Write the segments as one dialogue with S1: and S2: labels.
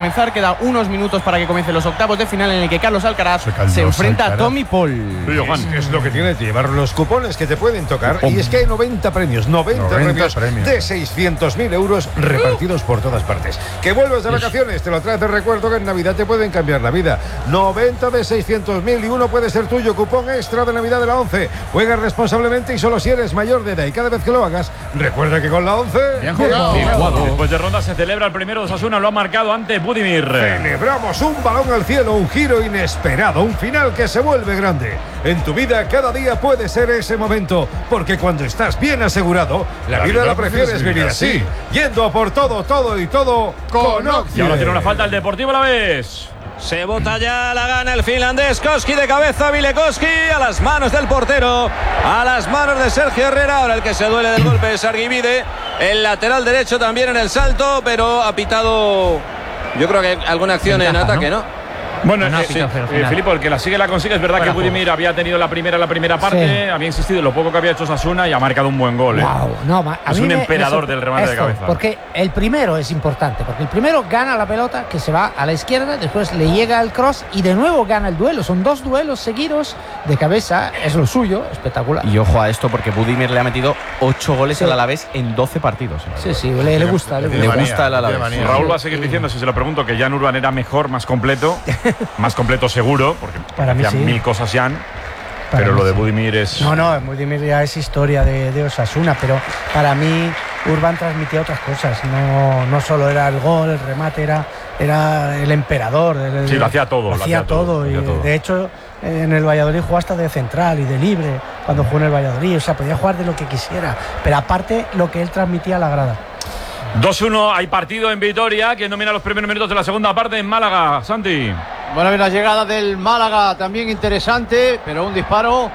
S1: comenzar. Queda unos minutos para que comiencen los octavos de final en el que Carlos Alcaraz se enfrenta a Tommy Paul.
S2: Es lo que tiene que llevar los cupones que te pueden tocar. Y es que hay 90 premios de 600.000 euros repartidos por todas partes. Que vuelvas de vacaciones, te lo traes de recuerdo que en Navidad te pueden cambiar la vida. 90 de 600.000 y uno puede ser tuyo. Cupón extra de Navidad de la 11. Juega responsablemente y solo si eres mayor de edad. Y cada vez que lo hagas, recuerda que con la 11...
S3: Bien jugado. Después de ronda se celebra el primero de Osasuna. Lo ha marcado ante Budimir.
S2: Celebramos un balón al cielo, un giro inesperado, un final que se vuelve grande. En tu vida cada día puede ser ese momento, porque cuando estás bien asegurado, la vida la prefieres vivir así, yendo a por todo y todo con Occident.
S3: Y ahora tiene una falta el Deportivo Alavés.
S4: Se bota ya, la gana el finlandés. Koski de cabeza, Vilekoski a las manos del portero, a las manos de Sergio Herrera. Ahora el que se duele del golpe es Arguivide, el lateral derecho también en el salto, pero ha pitado, yo creo que alguna acción en ataque, ¿no?
S3: Bueno, Filipo, el que la sigue la consigue. Es verdad que Budimir había tenido la primera parte, había insistido en lo poco que había hecho Osasuna y ha marcado un buen gol.
S5: Es
S3: un emperador del remate de cabeza.
S5: Porque el primero es importante, porque el primero gana la pelota, que se va a la izquierda, después le llega el cross y de nuevo gana el duelo. Son 2 duelos seguidos de cabeza, es lo suyo, espectacular.
S1: Y ojo a esto, porque Budimir le ha metido 8 goles al Alavés en 12 partidos.
S5: Sí, le gusta. Le
S1: gusta el Alavés.
S3: Raúl va a seguir diciendo, si se lo pregunto, que Jan Urban era mejor, más completo. Más completo seguro, porque
S5: para mí
S3: hacían mil cosas Jan. Pero lo de Budimir es...
S5: No, Budimir ya es historia de Osasuna, pero para mí Urban transmitía otras cosas. No solo era el gol, el remate, era el emperador.
S3: Sí, lo hacía todo.
S5: De hecho, en el Valladolid jugó hasta de central y de libre cuando jugó en el Valladolid. O sea, podía jugar de lo que quisiera. Pero aparte, lo que él transmitía a la grada.
S3: 2-1, hay partido en Vitoria. ¿Quién domina los primeros minutos de la segunda parte en Málaga? Santi.
S6: Bueno, la llegada del Málaga también interesante, pero un disparo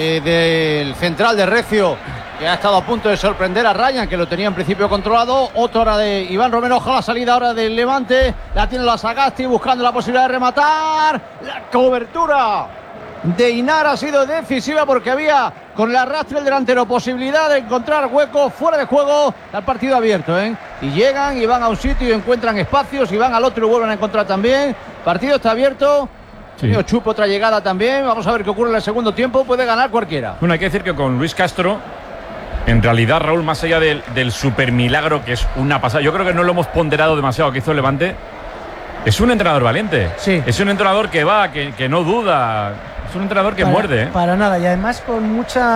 S6: del central de Recio, que ha estado a punto de sorprender a Ryan, que lo tenía en principio controlado. Otra hora de Iván Romero, la salida ahora del Levante. La tiene la Sagasti buscando la posibilidad de rematar. La cobertura de Inar ha sido decisiva porque había con el arrastre del delantero posibilidad de encontrar hueco fuera de juego. Al partido abierto, y llegan y van a un sitio y encuentran espacios y van al otro y vuelven a encontrar también. Partido está abierto. Sí. Chupo otra llegada también. Vamos a ver qué ocurre en el segundo tiempo. Puede ganar cualquiera.
S3: Bueno, hay que decir que con Luis Castro, en realidad, Raúl, más allá del super milagro, que es una pasada, yo creo que no lo hemos ponderado demasiado que hizo el Levante. Es un entrenador valiente. Sí. Es un entrenador que va, que no duda. Es un entrenador que muerde.
S5: Para nada. Y además con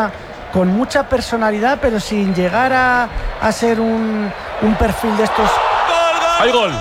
S5: mucha personalidad, pero sin llegar a ser un perfil de estos.
S3: ¡Hay gol!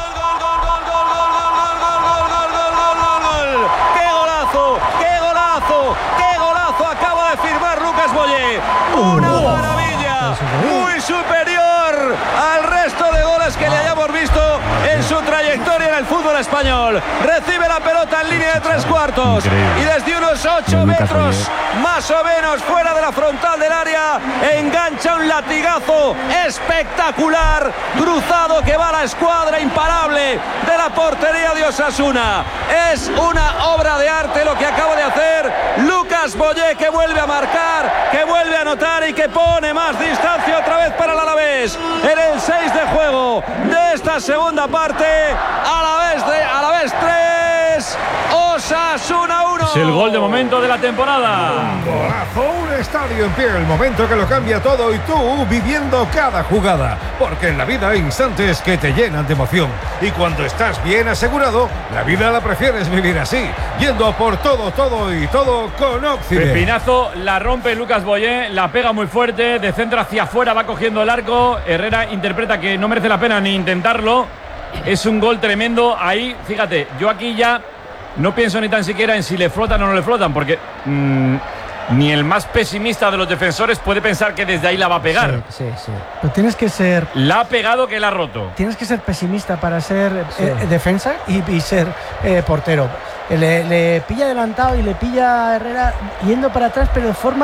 S4: ¡Qué golazo acaba de firmar Lucas Boyé! ¡Una maravilla! Muy superior al resto de goles que le hayamos visto en su trayectoria en el fútbol español. Recibe la pelota en línea de 3/4 y desde unos 8 metros más o menos fuera de la frontal del área engancha un latigazo espectacular, cruzado, que va a la escuadra imparable de la portería de Osasuna. Es una obra de arte lo que acaba de hacer Lucas Boyé, que vuelve a marcar, que vuelve a anotar y que pone más distancia otra vez para el Alavés en el 6 de juego de esta segunda parte. Alavés 3, Osasuna 1.
S3: Es el gol de momento de la temporada.
S2: Un golazo, un estadio en pie, el momento que lo cambia todo y tú viviendo cada jugada, porque en la vida hay instantes que te llenan de emoción y cuando estás bien asegurado, la vida la prefieres vivir así, yendo a por todo y todo con Occident.
S3: Pepinazo, la rompe Lucas Boyé, la pega muy fuerte, de centro hacia afuera va cogiendo el arco. Herrera interpreta que no merece la pena ni intentarlo. Es un gol tremendo. Ahí, fíjate, yo aquí ya no pienso ni tan siquiera en si le flotan o no le flotan, porque ni el más pesimista de los defensores puede pensar que desde ahí la va a pegar.
S5: Sí. Pero tienes que ser...
S3: La ha pegado que la ha roto.
S5: Tienes que ser pesimista para ser defensa y ser portero. Le pilla adelantado y le pilla a Herrera yendo para atrás, pero de forma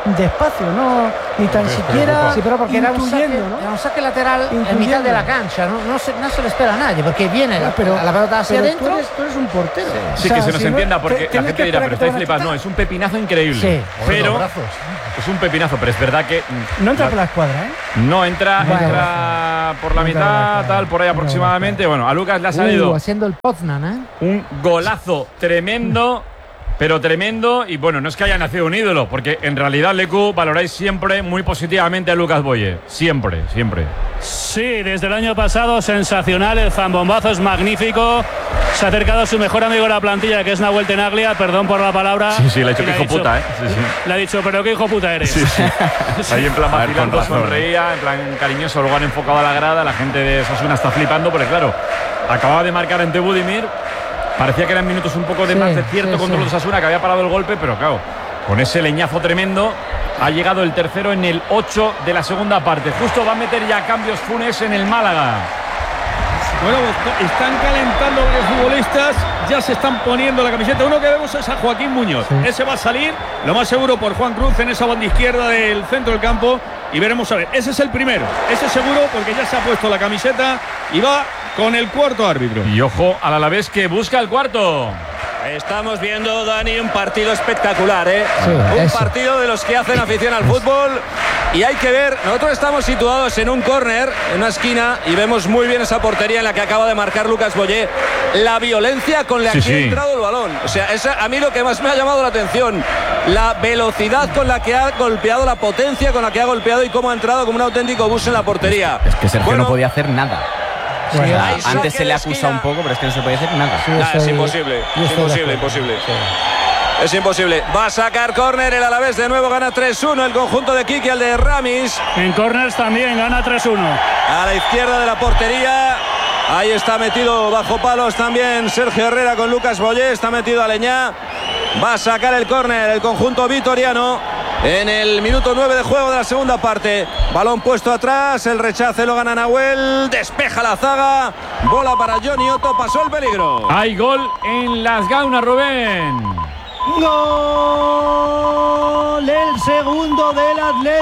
S7: despacio, no ni tan siquiera.
S5: Sí, pero porque era un
S7: ¿no?
S5: saque lateral en mitad de la cancha, no se le espera a nadie, porque viene a la pelota hacia adentro.
S7: Tú eres un portero.
S3: Sí, que se nos entienda, porque la gente dirá, pero estáis flipados. No, es un pepinazo increíble.
S5: Sí.
S3: Pero es un pepinazo, pero es verdad que
S7: no entra por la escuadra, ¿eh?
S3: No entra por la mitad, tal, por ahí aproximadamente. Bueno, a Lucas le ha salido
S5: haciendo el Poznan, ¿eh?
S3: Un golazo tremendo. Pero tremendo, y bueno, no es que haya nacido un ídolo, porque en realidad, Lecu, valoráis siempre muy positivamente a Lucas Boye. Siempre, siempre.
S8: Sí, desde el año pasado, sensacional, el zambombazo es magnífico. Se ha acercado a su mejor amigo de la plantilla, que es Nahuel Tenaglia, perdón por la palabra.
S3: Sí, le ha dicho que hijo puta, ¿eh? Sí.
S8: Le ha dicho, pero qué hijo puta eres.
S3: Sí. Ahí en plan vacilando, sonreía, en plan cariñoso, luego han enfocado a la grada, la gente de Osasuna está flipando, porque claro, acababa de marcar ante Budimir. Parecía que eran minutos un poco de más de cierto control de Osasuna, que había parado el golpe, pero claro, con ese leñazo tremendo ha llegado el tercero en el 8 de la segunda parte. Justo va a meter ya cambios Funes en el Málaga.
S9: Bueno, están calentando varios futbolistas, ya se están poniendo la camiseta. Uno que vemos es a Joaquín Muñoz. Ese va a salir, lo más seguro, por Juan Cruz en esa banda izquierda del centro del campo. Y veremos a ver. Ese es el primero. Ese seguro, porque ya se ha puesto la camiseta y va con el cuarto árbitro.
S3: Y ojo al Alavés que busca el cuarto.
S4: Estamos viendo, Dani, un partido espectacular, ¿eh? Un partido de los que hacen afición al fútbol. Y hay que ver, nosotros estamos situados en un córner, en una esquina, y vemos muy bien esa portería en la que acaba de marcar Lucas Boye. La violencia con la que ha entrado el balón. O sea, a mí lo que más me ha llamado la atención, la velocidad con la que ha golpeado, la potencia con la que ha golpeado y cómo ha entrado como un auténtico bus en la portería.
S1: Es que Sergio no podía hacer nada.
S4: Bueno,
S1: antes se le acusa un poco, pero es que no se puede hacer nada.
S4: Es imposible. Es imposible. Va a sacar córner el Alavés, de nuevo gana 3-1 el conjunto de Quique, el de Ramis.
S8: En córners también gana 3-1.
S4: A la izquierda de la portería. Ahí está metido bajo palos también Sergio Herrera con Lucas Boye. Está metido Aleñá. Va a sacar el córner el conjunto vitoriano en el minuto 9 de juego de la segunda parte. Balón puesto atrás, el rechace lo gana Nahuel, despeja la zaga, bola para Johnny Otto, pasó el peligro.
S3: Hay gol en Las Gaunas, Rubén.
S7: Gol, el segundo del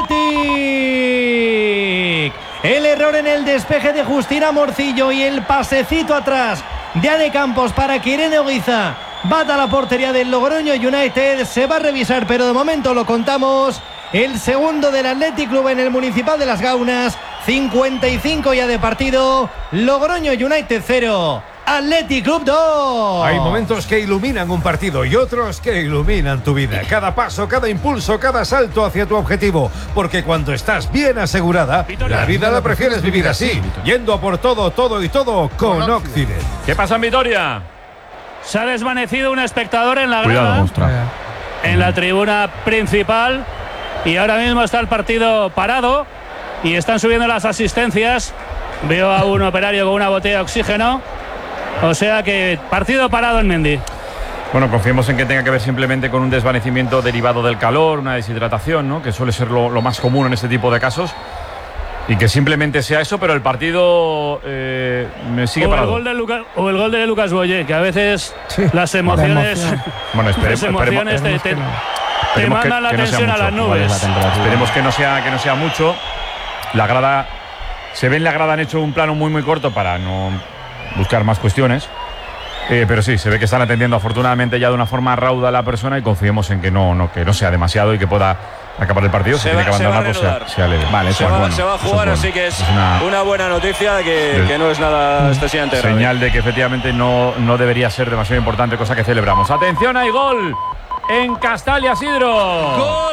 S7: Athletic. El error en el despeje de Justina Morcillo y el pasecito atrás de Ane Campos para que Irene Oguiza bata la portería del Logroño United. Se va a revisar, pero de momento lo contamos. El segundo del Athletic Club en el Municipal de Las Gaunas. 55 ya de partido. Logroño United 0. Athletic Club 2.
S2: Hay momentos que iluminan un partido y otros que iluminan tu vida. Cada paso, cada impulso, cada salto hacia tu objetivo. Porque cuando estás bien asegurada, la vida la prefieres vivir así. Yendo a por todo, todo y todo con Occident.
S3: ¿Qué pasa en Vitoria?
S8: Se ha desvanecido un espectador en la grada, en la tribuna principal, y ahora mismo está el partido parado y están subiendo las asistencias. Veo a un operario con una botella de oxígeno. O sea que partido parado en Mendy.
S3: Bueno, confiemos en que tenga que ver simplemente con un desvanecimiento derivado del calor, una deshidratación, ¿no? Que suele ser lo más común en este tipo de casos. Y que simplemente sea eso, pero el partido me sigue parado.
S8: El gol de Lucas Boye, que a veces las emociones,
S3: bueno, esperemos
S8: te mandan la tensión a las nubes.
S3: Esperemos que no sea mucho. La grada, se ve en la grada, han hecho un plano muy corto para no buscar más cuestiones. Pero sí, se ve que están atendiendo afortunadamente ya de una forma rauda a la persona, y confiemos en que no sea demasiado y que pueda acabar el partido. Se tiene que abandonar, pues sea leve.
S4: Vale, se va a jugar, así que es una buena noticia, que no es nada excesivamente grave.
S3: Señal de que efectivamente no debería ser demasiado importante, cosa que celebramos. Atención, hay gol en Castalia, Sidro.
S10: Gol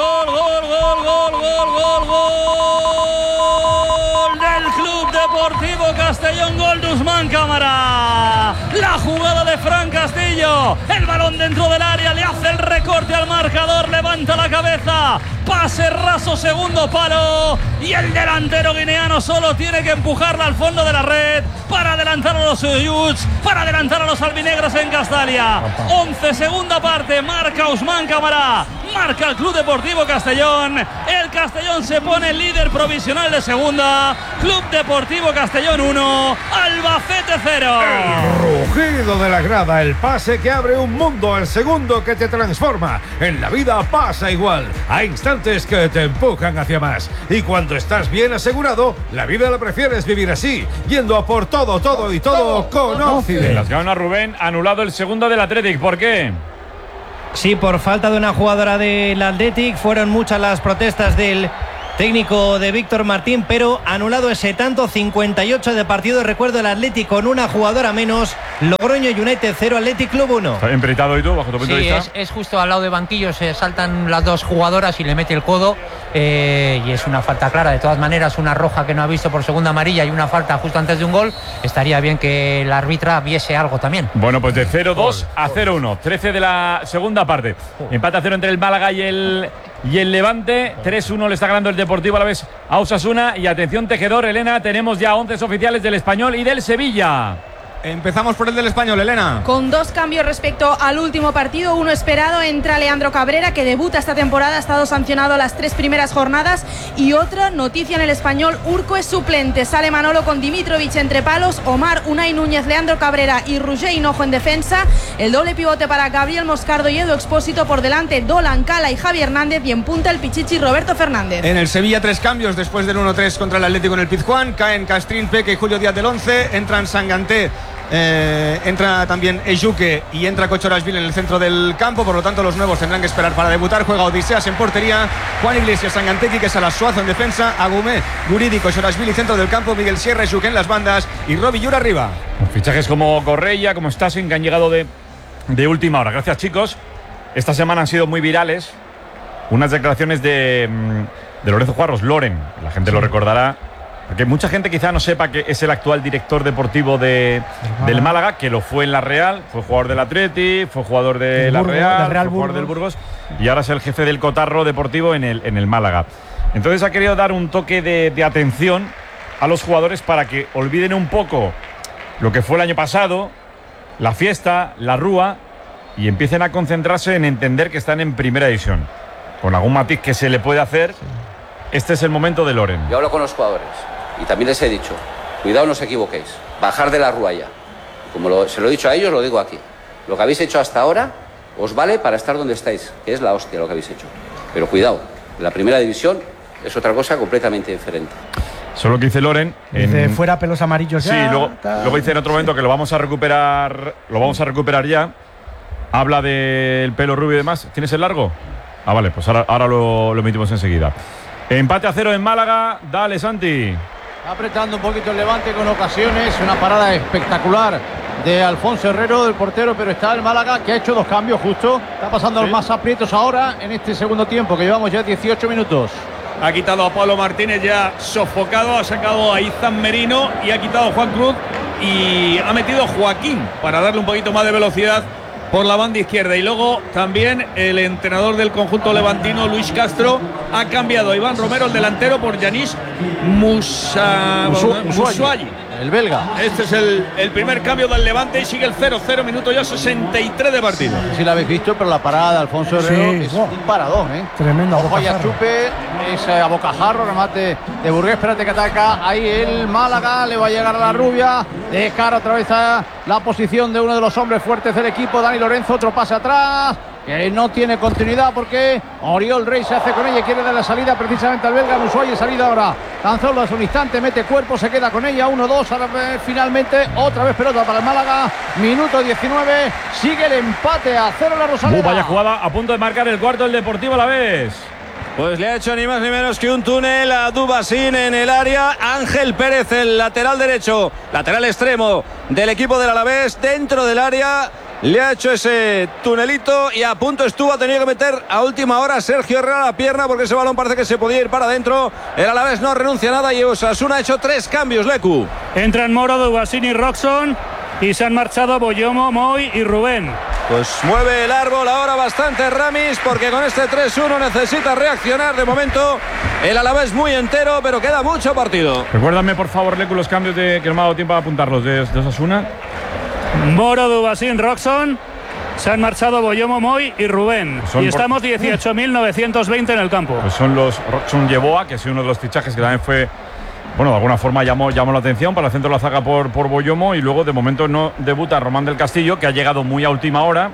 S10: del Club Deportivo Castellón, gol de Usman Cámara. La jugada de Fran Castillo, el balón dentro del área, le hace el recorte al marcador, levanta la cabeza, pase raso, segundo palo, y el delantero guineano solo tiene que empujarla al fondo de la red para adelantar a los Suyuts, para adelantar a los albinegros en Castalia. 11, segunda parte, marca Usman Cámara, marca el Club Deportivo Castellón. El Castellón se pone líder provisional de segunda. Club Deportivo Castellón 1, Albacete 0.
S2: rugido de la grada, el pase que abre un mundo, el segundo que te transforma. En la vida pasa igual. Hay instantes que te empujan hacia más. Y cuando estás bien asegurado, la vida la prefieres vivir así, yendo a por todo con Occident.
S3: Las gana Rubén, anulado el segundo del Athletic. ¿Por qué?
S7: Sí, por falta de una jugadora del Athletic. Fueron muchas las protestas del técnico de Víctor Martín, pero anulado ese tanto. 58 de partido. Recuerdo, el Athletic con una jugadora menos. Logroño United 0, Athletic Club 1.
S3: ¿Está bien pitado y tú, bajo tu punto de vista?
S5: Sí, es justo al lado de banquillo. Se saltan las dos jugadoras y le mete el codo. Y es una falta clara. De todas maneras, una roja que no ha visto por segunda amarilla y una falta justo antes de un gol. Estaría bien que la árbitra viese algo también.
S3: Bueno, pues de 0-2 a 0-1. 13 de la segunda parte. Empate a 0 entre el Málaga y el Levante. 3-1 le está ganando el Deportivo Alavés a Osasuna. Y atención, tejedor, Elena, tenemos ya 11 oficiales del Español y del Sevilla.
S11: Empezamos por el del Español, Elena.
S12: Con 2 cambios respecto al último partido. Uno esperado, entra Leandro Cabrera, que debuta esta temporada, ha estado sancionado las 3 primeras jornadas. Y otra noticia en el Español, Urco es suplente. Sale Manolo con Dimitrovic entre palos, Omar, Unai Núñez, Leandro Cabrera y Roger Hinojo en defensa. El doble pivote para Gabriel Moscardo y Edu Expósito. Por delante Dolan, Cala y Javi Hernández. Y en punta el Pichichi Roberto Fernández.
S11: En el Sevilla 3 cambios después del 1-3 contra el Atlético en el Pizjuán. Caen Castrín, Peque y Julio Díaz del 11. Entran Sanganté. Entra también Ejuque y entra Kochorashvili en el centro del campo. Por lo tanto, los nuevos tendrán que esperar para debutar. Juega Odiseas en portería, Juan Iglesias, Sangantequi, que es Suazo en defensa, Agumé, Guridi, Kochorashvili centro del campo, Miguel Sierra, Ejuque en las bandas y Robi Yura arriba.
S3: Fichajes como Correia, como Stassen, que han llegado de última hora. Gracias, chicos. Esta semana han sido muy virales unas declaraciones de Lorenzo Juarros, Loren. La gente lo recordará, porque mucha gente quizá no sepa que es el actual director deportivo del Málaga, que lo fue en la Real, fue jugador del Atleti, fue jugador de la Real, fue jugador del Burgos y ahora es el jefe del cotarro deportivo en el Málaga. Entonces ha querido dar un toque de atención a los jugadores para que olviden un poco lo que fue el año pasado, la fiesta, la rúa, y empiecen a concentrarse en entender que están en primera división. Con algún matiz que se le puede hacer, este es el momento de Loren.
S13: Yo hablo con los jugadores y también les he dicho, cuidado, no os equivoquéis, bajar de la rúa ya. Como se lo he dicho a ellos, lo digo aquí. Lo que habéis hecho hasta ahora os vale para estar donde estáis, que es la hostia lo que habéis hecho. Pero cuidado, la primera división es otra cosa completamente diferente.
S3: Solo que dice Loren.
S14: Dice fuera pelos amarillos ya.
S3: Sí, luego dice en otro momento que lo vamos a recuperar ya. Habla del pelo rubio y demás. ¿Tienes el largo? Ah, vale, pues ahora lo emitimos enseguida. Empate a 0 en Málaga. Dale, Santi.
S6: Apretando un poquito el Levante con ocasiones. Una parada espectacular de Alfonso Herrero, del portero, pero está el Málaga, que ha hecho 2 cambios justo. Está pasando los más aprietos ahora en este segundo tiempo, que llevamos ya 18 minutos.
S9: Ha quitado a Pablo Martínez ya sofocado, ha sacado a Izan Merino y ha quitado a Juan Cruz y ha metido a Joaquín para darle un poquito más de velocidad por la banda izquierda. Y luego también el entrenador del conjunto levantino, Luis Castro, ha cambiado a Iván Romero, el delantero, por Yanis Musuayi,
S6: el belga.
S9: Este es el primer cambio del Levante y sigue el 0-0, minuto ya 63 de partido.
S6: No sé si la habéis visto, pero la parada de Alfonso Herrero es un paradón,
S14: Tremendo.
S6: Ojo a Chupe, es a bocajarro, remate de Burgués. Espérate que ataca ahí el Málaga, le va a llegar a la rubia, de cara otra vez a la posición de uno de los hombres fuertes del equipo, Dani Lorenzo, otro pase atrás, que no tiene continuidad porque Oriol Rey se hace con ella y quiere dar la salida precisamente al belga. Musuayi, salida ahora, Tanzolo hace un instante, mete cuerpo, se queda con ella, 1-2, ahora finalmente otra vez pelota para el Málaga, minuto 19, sigue el empate a 0 la Rosaleda.
S3: Vaya jugada, a punto de marcar el cuarto el Deportivo Alavés.
S4: Pues le ha hecho ni más ni menos que un túnel a Dubasín en el área. Ángel Pérez, el lateral derecho, lateral extremo del equipo del Alavés, dentro del área. Le ha hecho ese tunelito y a punto estuvo, ha tenido que meter a última hora Sergio Herrera la pierna porque ese balón parece que se podía ir para adentro. El Alavés no renuncia a nada y Osasuna ha hecho 3 cambios, Lecu.
S8: Entran Moro, Dubasín y Roxon y se han marchado Boyomo, Moy y Rubén.
S4: Pues mueve el árbol ahora bastante Ramis porque con este 3-1 necesita reaccionar. De momento el Alavés muy entero, pero queda mucho partido.
S3: Recuérdame por favor, Lecu, los cambios que no me ha dado tiempo a apuntarlos de Osasuna.
S8: Moro, Dubasín, Roxon, se han marchado Boyomo, Moy y Rubén. Y estamos 18.920 en el campo.
S3: Pues son los Roxon Yeboah, que es uno de los fichajes que también fue bueno, de alguna forma llamó la atención para el centro de la zaga por Boyomo, y luego de momento no debuta Román del Castillo, que ha llegado muy a última hora.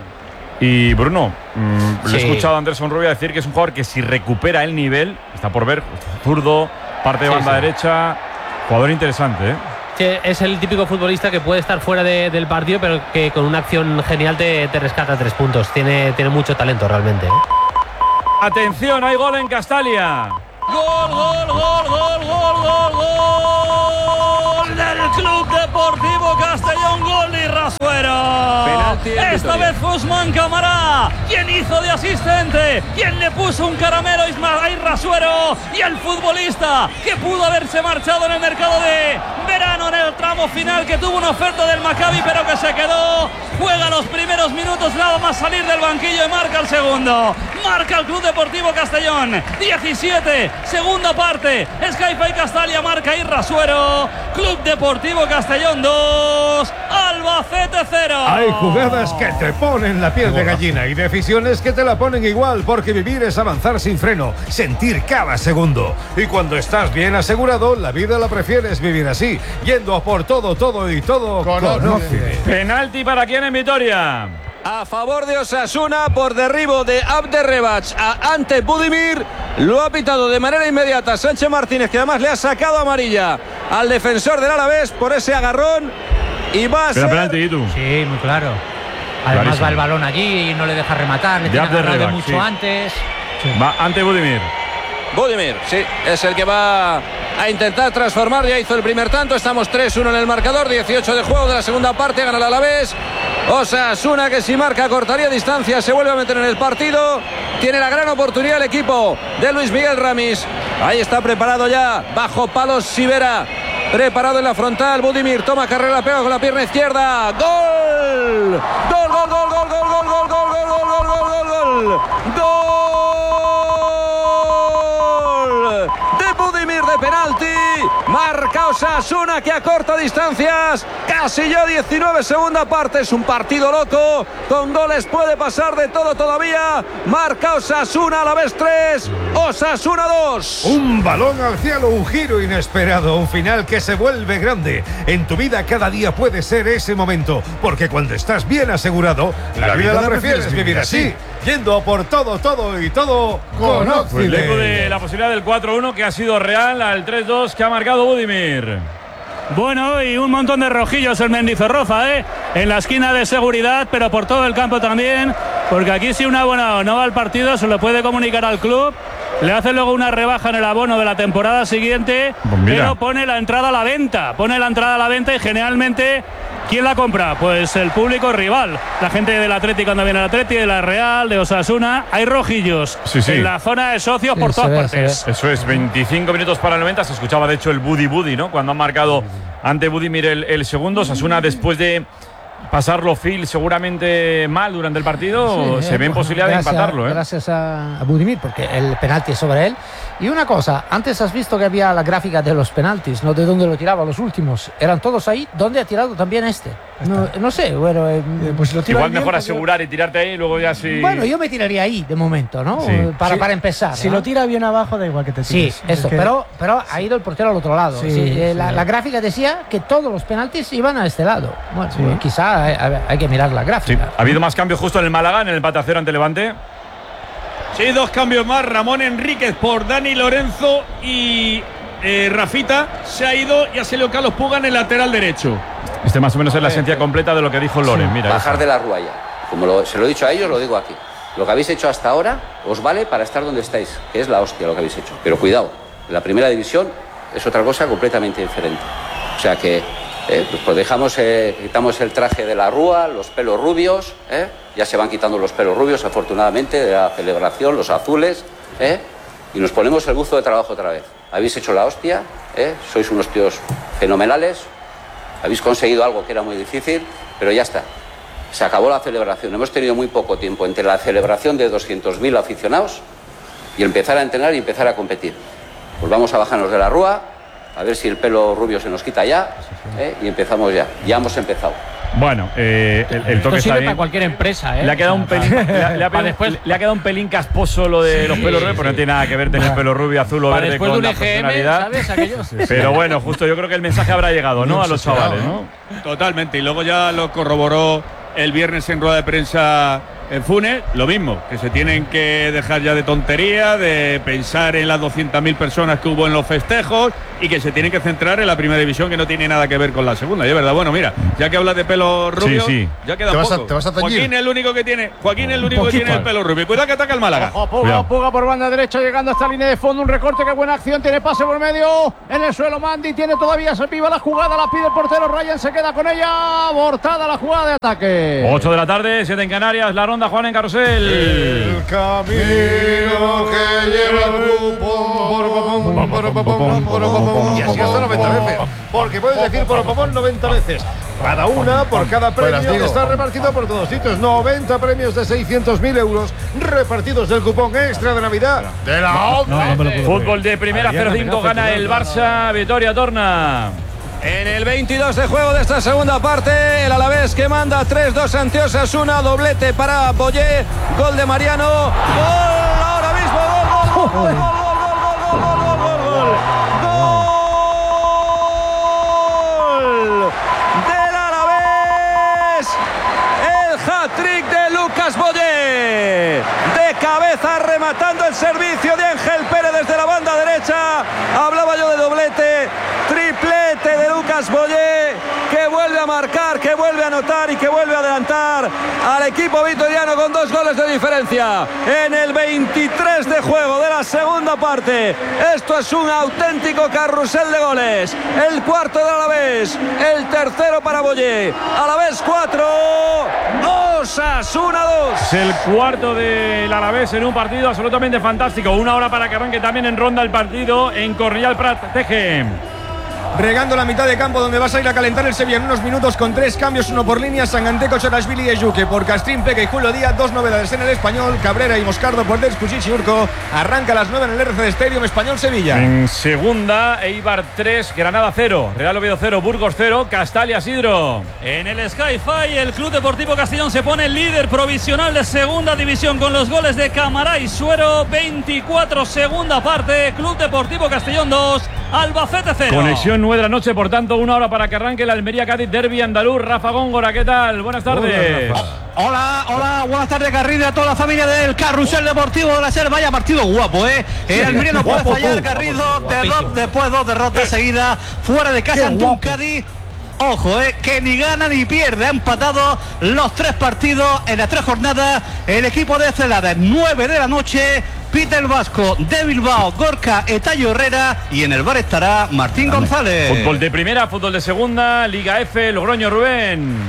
S3: Y Bruno, le he escuchado a Anderson Rubia decir que es un jugador que si recupera el nivel, está por ver, zurdo, parte de banda derecha, jugador interesante,
S15: Es el típico futbolista que puede estar fuera del partido, pero que con una acción genial te rescata 3 puntos. Tiene mucho talento realmente.
S3: Atención, hay gol en Castalia.
S10: Gol, gol, gol, gol, gol, gol, gol del Club Deportivo Castellón, gol de Rasuero. Esta vez fue Usman Camará quien hizo de asistente, quien le puso un caramelo a Ismael Rasuero, y el futbolista que pudo haberse marchado en el mercado de verano en el tramo final, que tuvo una oferta del Maccabi pero que se quedó, juega los primeros minutos nada más salir del banquillo y marca el segundo. Marca el Club Deportivo Castellón, 17, segunda parte, Sky-Fi Castalia marca Irrasuero, Club Deportivo Castellón 2, Albacete 0.
S2: Hay jugadas que te ponen la piel de gallina y decisiones que te la ponen igual, porque vivir es avanzar sin freno, sentir cada segundo. Y cuando estás bien asegurado, la vida la prefieres vivir así, yendo a por todo, todo y todo con Óxido.
S3: Penalti para quién en Vitoria.
S4: A favor de Osasuna por derribo de Abderrebach ante Budimir. Lo ha pitado de manera inmediata Sánchez Martínez, que además le ha sacado amarilla al defensor del Alavés por ese agarrón. Y va a ser
S3: penalti, ¿tú?
S5: Sí, muy claro. Además
S3: Clarísimo.
S5: va el balón allí y no le deja rematar, le tiene agarrado mucho antes.
S3: Va ante Budimir.
S4: Budimir, sí, es el que va a intentar transformar. Ya hizo el primer tanto, estamos 3-1 en el marcador, 18 de juego de la segunda parte, gana el Alavés. Osasuna, que si marca cortaría distancia, se vuelve a meter en el partido. Tiene la gran oportunidad el equipo de Luis Miguel Ramis. Ahí está preparado ya, bajo palos Sivera. Preparado en la frontal, Budimir toma carrera, pega con la pierna izquierda. ¡Gol! ¡Gol, gol, gol, gol, gol, gol, gol, gol, gol, gol, gol, gol, gol! ¡Gol! De Budimir de penalti. Marca Osasuna, que acorta distancias. Casi ya 19, segunda parte. Es un partido loco. Con goles puede pasar de todo todavía. Marca Osasuna, Alavés 3, Osasuna 2.
S2: Un balón al cielo, un giro inesperado, un final que se vuelve grande. En tu vida cada día puede ser ese momento, porque cuando estás bien asegurado, la vida la prefieres vivir así, yendo a por todo, todo y todo con Óxido.
S3: Luego de la posibilidad del 4-1 que ha sido real, al 3-2 que ha marcado Budimir.
S8: Bueno, y un montón de rojillos en Mendizorroza, en la esquina de seguridad, pero por todo el campo también, porque aquí si un abonado no va al partido se lo puede comunicar al club, le hace luego una rebaja en el abono de la temporada siguiente, pero pone la entrada a la venta, y generalmente ¿quién la compra? Pues el público rival, la gente del Atleti cuando viene al Atleti, de la Real, de Osasuna. Hay rojillos en la zona de socios por todas partes.
S3: Eso es, 25 minutos para el 90. Se escuchaba de hecho el Budi, ¿no? Cuando han marcado ante Budimir el segundo. Osasuna, después de pasarlo Phil seguramente mal durante el partido, se ve en posibilidad de empatarlo.
S16: Gracias a Budimir, porque el penalti es sobre él. Y una cosa, antes has visto que había la gráfica de los penaltis, ¿no? De dónde lo tiraba los últimos. Eran todos ahí. ¿Dónde ha tirado también este? No sé, bueno.
S14: Pues lo
S3: igual mejor asegurar y tirarte ahí y luego ya sí.
S16: Bueno, yo me tiraría ahí de momento, ¿no?
S3: Sí.
S16: Para empezar.
S14: Si
S16: ¿no?
S14: lo tira bien abajo, da igual que te tires.
S16: Sí, eso, pero ha ido el portero al otro lado.
S14: Sí,
S16: la gráfica decía que todos los penaltis iban a este lado. Bueno, quizá hay que mirar la gráfica.
S3: Sí. Ha habido más cambios justo en el Málaga, en el empate a 0 ante Levante.
S9: Sí, 2 cambios más. Ramón Enríquez por Dani Lorenzo y Rafita se ha ido y ha salido Carlos Puga en el lateral derecho.
S3: Este más o menos es la esencia completa de lo que dijo Loren. Mira,
S13: bajar de la Ruaya. Como se lo he dicho a ellos, lo digo aquí. Lo que habéis hecho hasta ahora os vale para estar donde estáis, que es la hostia lo que habéis hecho. Pero cuidado, la primera división es otra cosa completamente diferente. O sea que pues quitamos el traje de la Rúa, los pelos rubios, ya se van quitando los pelos rubios afortunadamente de la celebración, los azules, y nos ponemos el buzo de trabajo otra vez. Habéis hecho la hostia, sois unos tíos fenomenales, habéis conseguido algo que era muy difícil, pero ya está, se acabó la celebración. Hemos tenido muy poco tiempo entre la celebración de 200.000 aficionados y empezar a entrenar y empezar a competir. Pues vamos a bajarnos de la Rúa, a ver si el pelo rubio se nos quita ya, y empezamos ya. Ya hemos empezado.
S3: Bueno, el toque está bien.
S15: Para cualquier empresa, ¿eh?
S3: Le ha quedado un pelín, le ha quedado un pelín casposo lo de los pelos rubios, porque no tiene nada que ver tener pelo rubio, azul o verde con la personalidad.
S15: ¿Sabes? Aquellos.
S3: Pero bueno, justo yo creo que el mensaje habrá llegado, ¿no? A los chavales, ¿no?
S9: Totalmente. Y luego ya lo corroboró el viernes en rueda de prensa en Funes, lo mismo, que se tienen que dejar ya de tontería, de pensar en las 200.000 personas que hubo en los festejos y que se tienen que centrar en la primera división, que no tiene nada que ver con la segunda. Y es verdad, bueno, mira, ya que hablas de pelo rubio, ya queda poco.
S2: ¿Te vas a teñir?
S9: Joaquín es el único que tiene el pelo rubio. Cuidado que ataca el Málaga.
S6: Puga por banda derecha, llegando hasta la línea de fondo, un recorte, qué buena acción, tiene pase por medio, en el suelo Mandi, tiene todavía, se piva la jugada, la pide el portero, Ryan se queda con ella, abortada la jugada de ataque.
S3: 8 de la tarde, 7 en Canarias, la ronda Juan en Carrusel.
S2: El camino que lleva el cupón. Y así hasta 90 veces. Porque puedes decir por 90 veces. Cada una por cada premio que está repartido por todos sitios. 90 premios de 600.000 euros repartidos del cupón extra de Navidad de la ONCE.
S3: Fútbol de primera, 0-5 gana el Barça. Victoria Torna.
S4: En el 22 de juego de esta segunda parte, el Alavés que manda 3-2 ante Osasuna, doblete para Boyé, gol de Mariano, gol ahora mismo, gol del Alavés, el hat-trick de Lucas Boyé, de cabeza rematando el servicio de Ángel Pérez desde la banda derecha. Hablaba yo de doblete, triplete de Lucas Boyé, que vuelve a marcar, que vuelve a anotar y que vuelve a adelantar al equipo vitoriano con 2 goles de diferencia en el 23 de juego de la segunda parte. Esto es un auténtico carrusel de goles. El cuarto del Alavés, el tercero para Boyé. Alavés 4, Osasuna 2.
S3: Es el cuarto del Alavés en un partido absolutamente fantástico. 1 hora para que arranque también en ronda el partido en Cornellà Prat Teje.
S11: Regando la mitad de campo, donde vas a ir a calentar el Sevilla en unos minutos con 3 cambios, 1 por línea, Sanganté, Kochorashvili y Ejuke. Por Castrín, Peque y Julio Díaz, 2 novedades en el Español, Cabrera y Moscardo por Descusic y Urco. Arranca a las 9 en el RCD Stadium, Español-Sevilla.
S3: En segunda, Eibar 3, Granada 0, Real Oviedo 0, Burgos 0, Castalia Sidro.
S10: En el Sky-Fi, el Club Deportivo Castellón se pone líder provisional de segunda división con los goles de Camará y Suero. 24 segunda parte, Club Deportivo Castellón 2, Albacete 0.
S3: Conexión 9 de la noche, por tanto, 1 hora para que arranque el Almería-Cádiz Derby andaluz. Rafa Góngora, ¿qué tal? Buenas tardes.
S17: Hola, buenas tardes, Garrido, a toda la familia del Carrusel Deportivo de la SER. Vaya partido guapo, ¿eh? El Almería no puede fallar, Garrido, después 2 derrotas seguidas, fuera de casa ante un Cádiz. Ojo, que ni gana ni pierde. Ha empatado los 3 partidos en las 3 jornadas. El equipo de Celades, 9 de la noche. Peter Vasco de Bilbao, Gorka Etayo Herrera y en el bar estará Martín González.
S3: Fútbol de primera, fútbol de segunda, Liga F, Logroño, Rubén.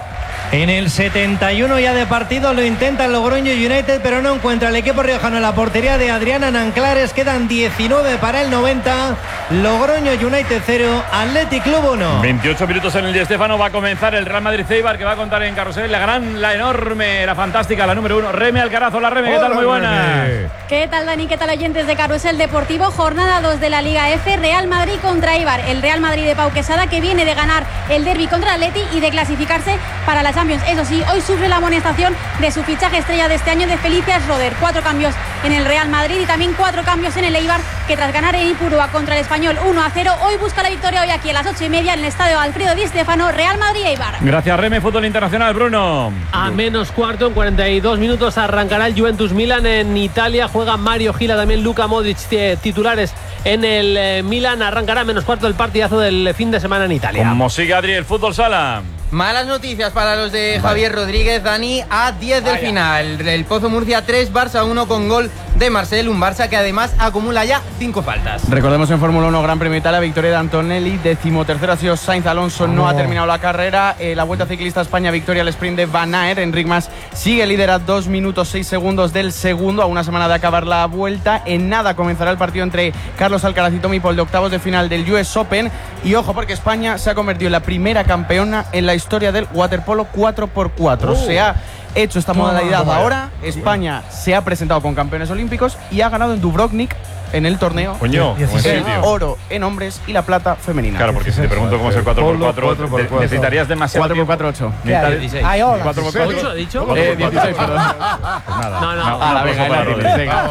S7: En el 71 ya de partido lo intenta el Logroño United, pero no encuentra el equipo riojano en la portería de Adriana Nanclares. Quedan 19 para el 90. Logroño United 0, Athletic Club 1.
S3: 28 minutos en el Di Stéfano. Va a comenzar el Real Madrid-Eibar, que va a contar en Carrusel la enorme, la fantástica, la número 1, Reme Alcaraz. Hola, Reme, ¿qué tal? Muy buenas.
S18: ¿Qué tal, Dani? ¿Qué tal, oyentes de Carrusel Deportivo? Jornada 2 de la Liga F, Real Madrid contra Eibar. El Real Madrid de Pau Quesada, que viene de ganar el derbi contra el Atleti y de clasificarse para la Champions. Eso sí, hoy sufre la amonestación de su fichaje estrella de este año, de Felicias Roder. 4 cambios en el Real Madrid y también 4 cambios en el Eibar, que tras ganar en Ipurúa contra el Español 1-0, hoy busca la victoria hoy aquí a las 8:30 en el estadio Alfredo Di Stéfano, Real Madrid-Eibar.
S3: Gracias, Reme. Fútbol internacional, Bruno.
S15: A menos cuarto, en 42 minutos, arrancará el Juventus Milan en Italia. Juega Mario Gila, también Luka Modric, titulares en el Milan. Arrancará a menos cuarto el partidazo del fin de semana en Italia.
S3: Como sigue Adri, el fútbol sala.
S1: Malas noticias para los de Javier Rodríguez, Dani, a 10 del final. El Pozo Murcia 3, Barça 1 con gol de Marcel, un Barça que además acumula ya 5 faltas. Recordemos en Fórmula 1 Gran Premio de Italia, victoria de Antonelli, 13º ha sido Sainz, Alonso no ha terminado la carrera. La Vuelta Ciclista a España, victoria al sprint de Van Aert. Enric Mas sigue líder a 2 minutos 6 segundos del segundo, a una semana de acabar la Vuelta. En nada comenzará el partido entre Carlos Alcaraz y Tommy Paul de octavos de final del US Open. Y ojo, porque España se ha convertido en la primera campeona en la historia del waterpolo 4x4. Se ha hecho esta modalidad ahora. España se ha presentado con campeones olímpicos y ha ganado en Dubrovnik
S19: en el torneo.
S3: Coño,
S19: el oro en hombres y la plata femenina.
S3: Claro, porque si te pregunto cómo es el 4x4, necesitarías demasiado
S19: 4x4,
S3: 8.
S16: Ay, hola.
S3: 4x4.
S15: ¿8 he dicho?
S19: 16, perdón.
S15: No.
S19: Venga, venga.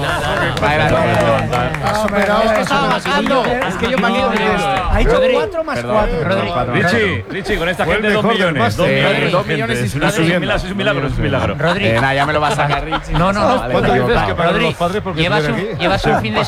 S16: Es que yo ha dicho 4 más 4.
S3: Richie, con esta gente 2 millones. 2 millones y es un milagro, es un milagro.
S19: Rodri. Ya me lo vas a sacar, Richie.
S16: No.
S2: ¿Cuánto dices que para los padres porque
S16: Llevas un fin de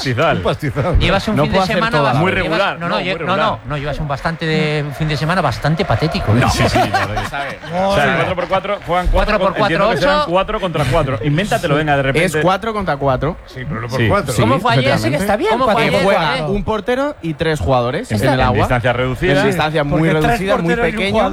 S16: semana
S3: muy regular.
S16: No, llevas un fin de semana bastante patético.
S3: No. Sí. O sea, el 4x4 juegan 4
S16: por 4, 8.
S3: 4 contra 4. Invéntatelo, venga, de repente.
S19: Es 4 contra 4.
S2: Sí, pero no por 4.
S16: ¿Cómo fue ayer? Sí que está bien. ¿Cómo fue ayer?
S19: Juega un portero y 3 jugadores en el agua.
S3: Distancia reducida.
S19: En distancia muy reducida, muy pequeña.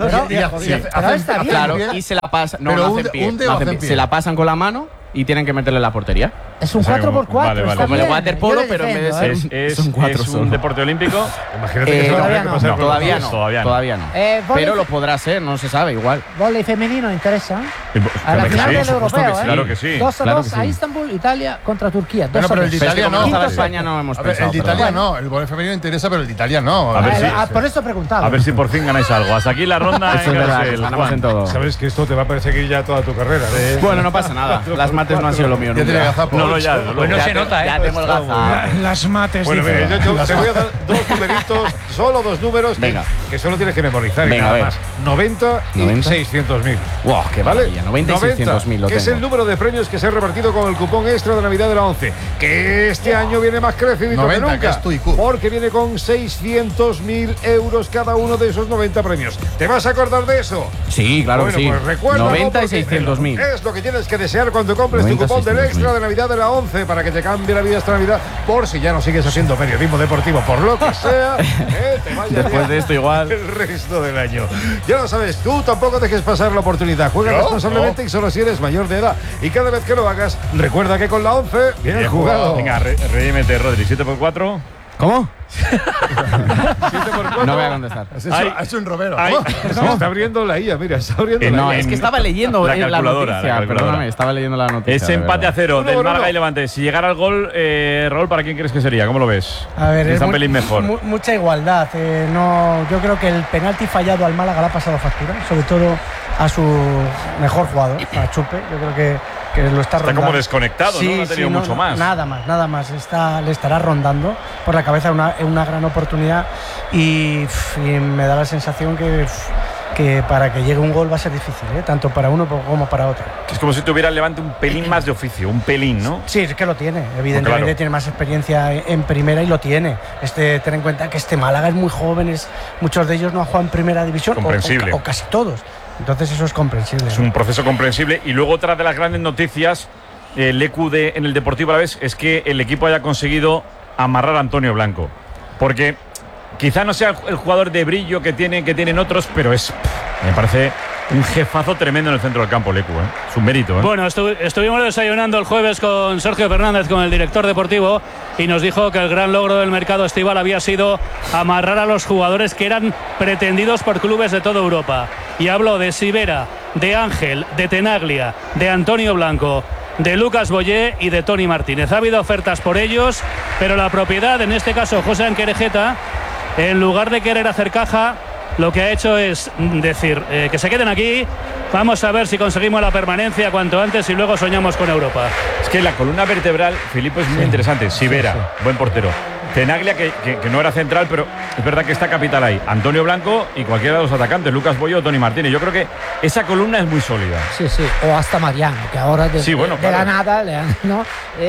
S19: Claro, y se la pasan. No hacen pie. Se la pasan con la mano y tienen que meterle en la portería.
S16: Es un 4x4.
S3: Vale.
S19: Como el waterpolo, pero en vez de ser
S3: son 4 solo. ¿Es un deporte olímpico?
S2: Imagínate que
S19: todavía no. Pero lo podrá ser, no se sabe, igual.
S16: Vóley femenino interesa.
S3: A
S16: la final del europeo,
S3: Claro que sí.
S16: 2-2 a Istanbul, Italia contra Turquía.
S20: Bueno, pero el de Italia no.
S19: España no hemos pensado.
S20: El de Italia no. El vóley femenino interesa, pero el de Italia no.
S16: Por eso he preguntado.
S3: A ver si por fin ganáis algo. Hasta aquí la ronda.
S19: Ganamos en todo.
S2: Sabes que esto te va a perseguir ya toda tu carrera.
S19: Bueno, no pasa nada. Las mates no han sido lo mío.
S20: Ya tiene gazapo.
S3: No, ya.
S16: Bueno, se nota,
S19: Ya tengo el gazapo.
S14: Las mates.
S2: Bueno, mira, yo te voy a dar 2 numeritos, solo 2 números que solo tienes que memorizar.
S19: Venga,
S2: nada más. 90 y 600.000.
S19: ¡Wow! ¡Qué maravilla! 90 y 600.000
S2: que es el número de premios que se ha repartido con el cupón extra de Navidad de la 11. Que este año viene más crecidito que nunca.
S20: Que es tu IQ.
S2: Porque viene con 600.000 euros cada uno de esos 90 premios. ¿Te vas a acordar de eso?
S19: Sí, claro que sí.
S2: Pues recuerda,
S19: 90 y 600.000.
S2: Es lo que tienes que desear cuando compres tu cupón del extra de Navidad de la 11 para que te cambie la vida esta Navidad. Por si ya no sigues haciendo periodismo deportivo, por lo que sea, te vayas
S19: después de esto igual
S2: el resto del año. Ya lo sabes, tú tampoco dejes pasar la oportunidad. Juega responsablemente y solo si eres mayor de edad. Y cada vez que lo hagas, recuerda que con la 11 bien jugado.
S3: Venga, redímete, Rodri. 7x4.
S19: ¿Cómo? No voy a contestar.
S20: Ha hecho un Romero.
S2: Está abriendo la IA, mira, está abriendo la IA.
S19: No, es que estaba leyendo
S3: la
S19: noticia. Perdóname, estaba leyendo la noticia.
S3: Es empate a 0 del Málaga y Levante. Si llegara al gol, Raúl, ¿para quién crees que sería? ¿Cómo lo ves?
S14: A ver,
S3: está un pelín mejor.
S14: Mucha igualdad. Yo creo que el penalti fallado al Málaga le ha pasado factura, sobre todo a su mejor jugador, a Chupe. Yo creo que lo está rondando.
S3: Está como desconectado, ¿no? No ha tenido mucho más.
S14: Nada más. Le estará rondando por la cabeza una gran oportunidad y me da la sensación que para que llegue un gol va a ser difícil, tanto para uno como para otro.
S3: Es como si tuviera el Levante un pelín más de oficio, un pelín, ¿no?
S14: Sí, es que lo tiene. Evidentemente claro. Tiene más experiencia en primera y lo tiene. Ten en cuenta que este Málaga es muy joven, muchos de ellos no han jugado en primera división o casi todos. Entonces eso es comprensible.
S3: Es un proceso comprensible. Y luego otra de las grandes noticias, Lecu en el Deportivo Alavés, es que el equipo haya conseguido amarrar a Antonio Blanco. Porque quizá no sea el jugador de brillo que tienen otros, pero me parece un jefazo tremendo en el centro del campo, Lecu. Es un mérito.
S8: Bueno, estuvimos desayunando el jueves con Sergio Fernández, con el director deportivo, y nos dijo que el gran logro del mercado estival había sido amarrar a los jugadores que eran pretendidos por clubes de toda Europa. Y habló de Sivera, de Ángel, de Tenaglia, de Antonio Blanco, de Lucas Boyé y de Tony Martínez. Ha habido ofertas por ellos, pero la propiedad, en este caso José Anquerejeta, en lugar de querer hacer caja, lo que ha hecho es decir que se queden aquí, vamos a ver si conseguimos la permanencia cuanto antes y luego soñamos con Europa.
S3: Es que la columna vertebral, Filipe, es muy interesante. Sivera, buen portero. Tenaglia, que no era central, pero es verdad que está capital ahí. Antonio Blanco y cualquiera de los atacantes, Lucas Boyo o Tony Martínez. Yo creo que esa columna es muy sólida.
S16: Sí, o hasta Mariano, que ahora de la nada, ¿no?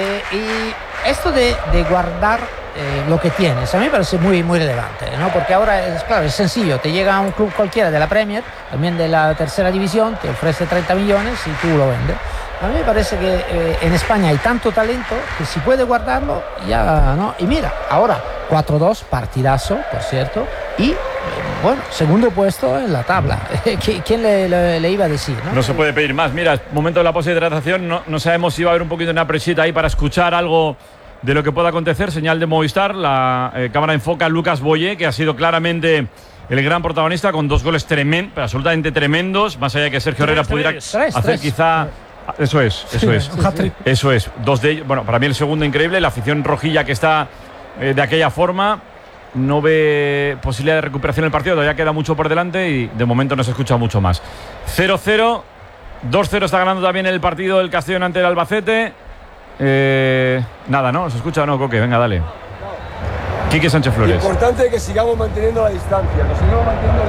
S16: Y esto de guardar lo que tienes, a mí me parece muy, muy relevante, ¿no? Porque ahora es sencillo, te llega a un club cualquiera de la Premier, también de la tercera división, te ofrece 30 millones y tú lo vendes. A mí me parece que en España hay tanto talento que si puede guardarlo, ya, ¿no? Y mira, ahora 4-2, partidazo, por cierto, y bueno, segundo puesto en la tabla. ¿Quién le iba a decir?
S3: No se puede pedir más. Mira, momento de la poshidratación, no sabemos si va a haber un poquito de una presita ahí para escuchar algo de lo que pueda acontecer. Señal de Movistar, la cámara enfoca a Lucas Boyé, que ha sido claramente el gran protagonista con 2 goles absolutamente tremendos, más allá de que Sergio Herrera pudiera hacer quizá Eso es. Eso es. Dos de ellos. Bueno, para mí el segundo increíble. La afición rojilla que está de aquella forma no ve posibilidad de recuperación del partido. Todavía queda mucho por delante y de momento no se escucha mucho más. 0-0. 2-0 está ganando también el partido del Castellón ante el Albacete. Nada, ¿no? ¿Se escucha o no, Coque? Venga, dale. Quique Sánchez Flores.
S21: Importante que sigamos manteniendo la distancia. Que sigamos manteniendo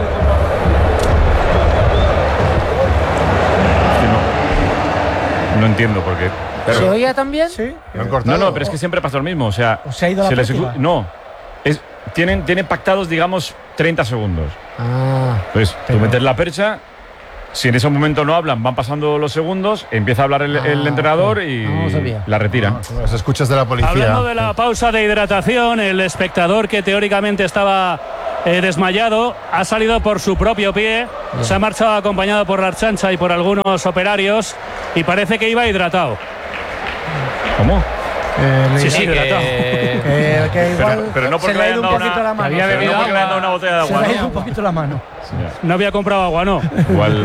S3: No entiendo por qué.
S16: ¿Se oía también?
S14: Sí.
S3: No, pero es que siempre pasa lo mismo. O sea,
S14: se ha ido la práctica.
S3: No. Tienen pactados, digamos, 30 segundos. Pues tú metes la percha. Si en ese momento no hablan, van pasando los segundos, empieza a hablar el entrenador y la retiran.
S20: Las escuchas de la policía.
S8: Hablando de la pausa de hidratación, el espectador que teóricamente estaba desmayado ha salido por su propio pie, se ha marchado acompañado por la Archancha y por algunos operarios y parece que iba hidratado.
S3: ¿Cómo?
S8: Sí, hidratado.
S3: Pero no porque le hayan dado una botella de agua.
S14: Se le ha ido un poquito la mano.
S8: No había comprado agua, ¿no?
S3: Igual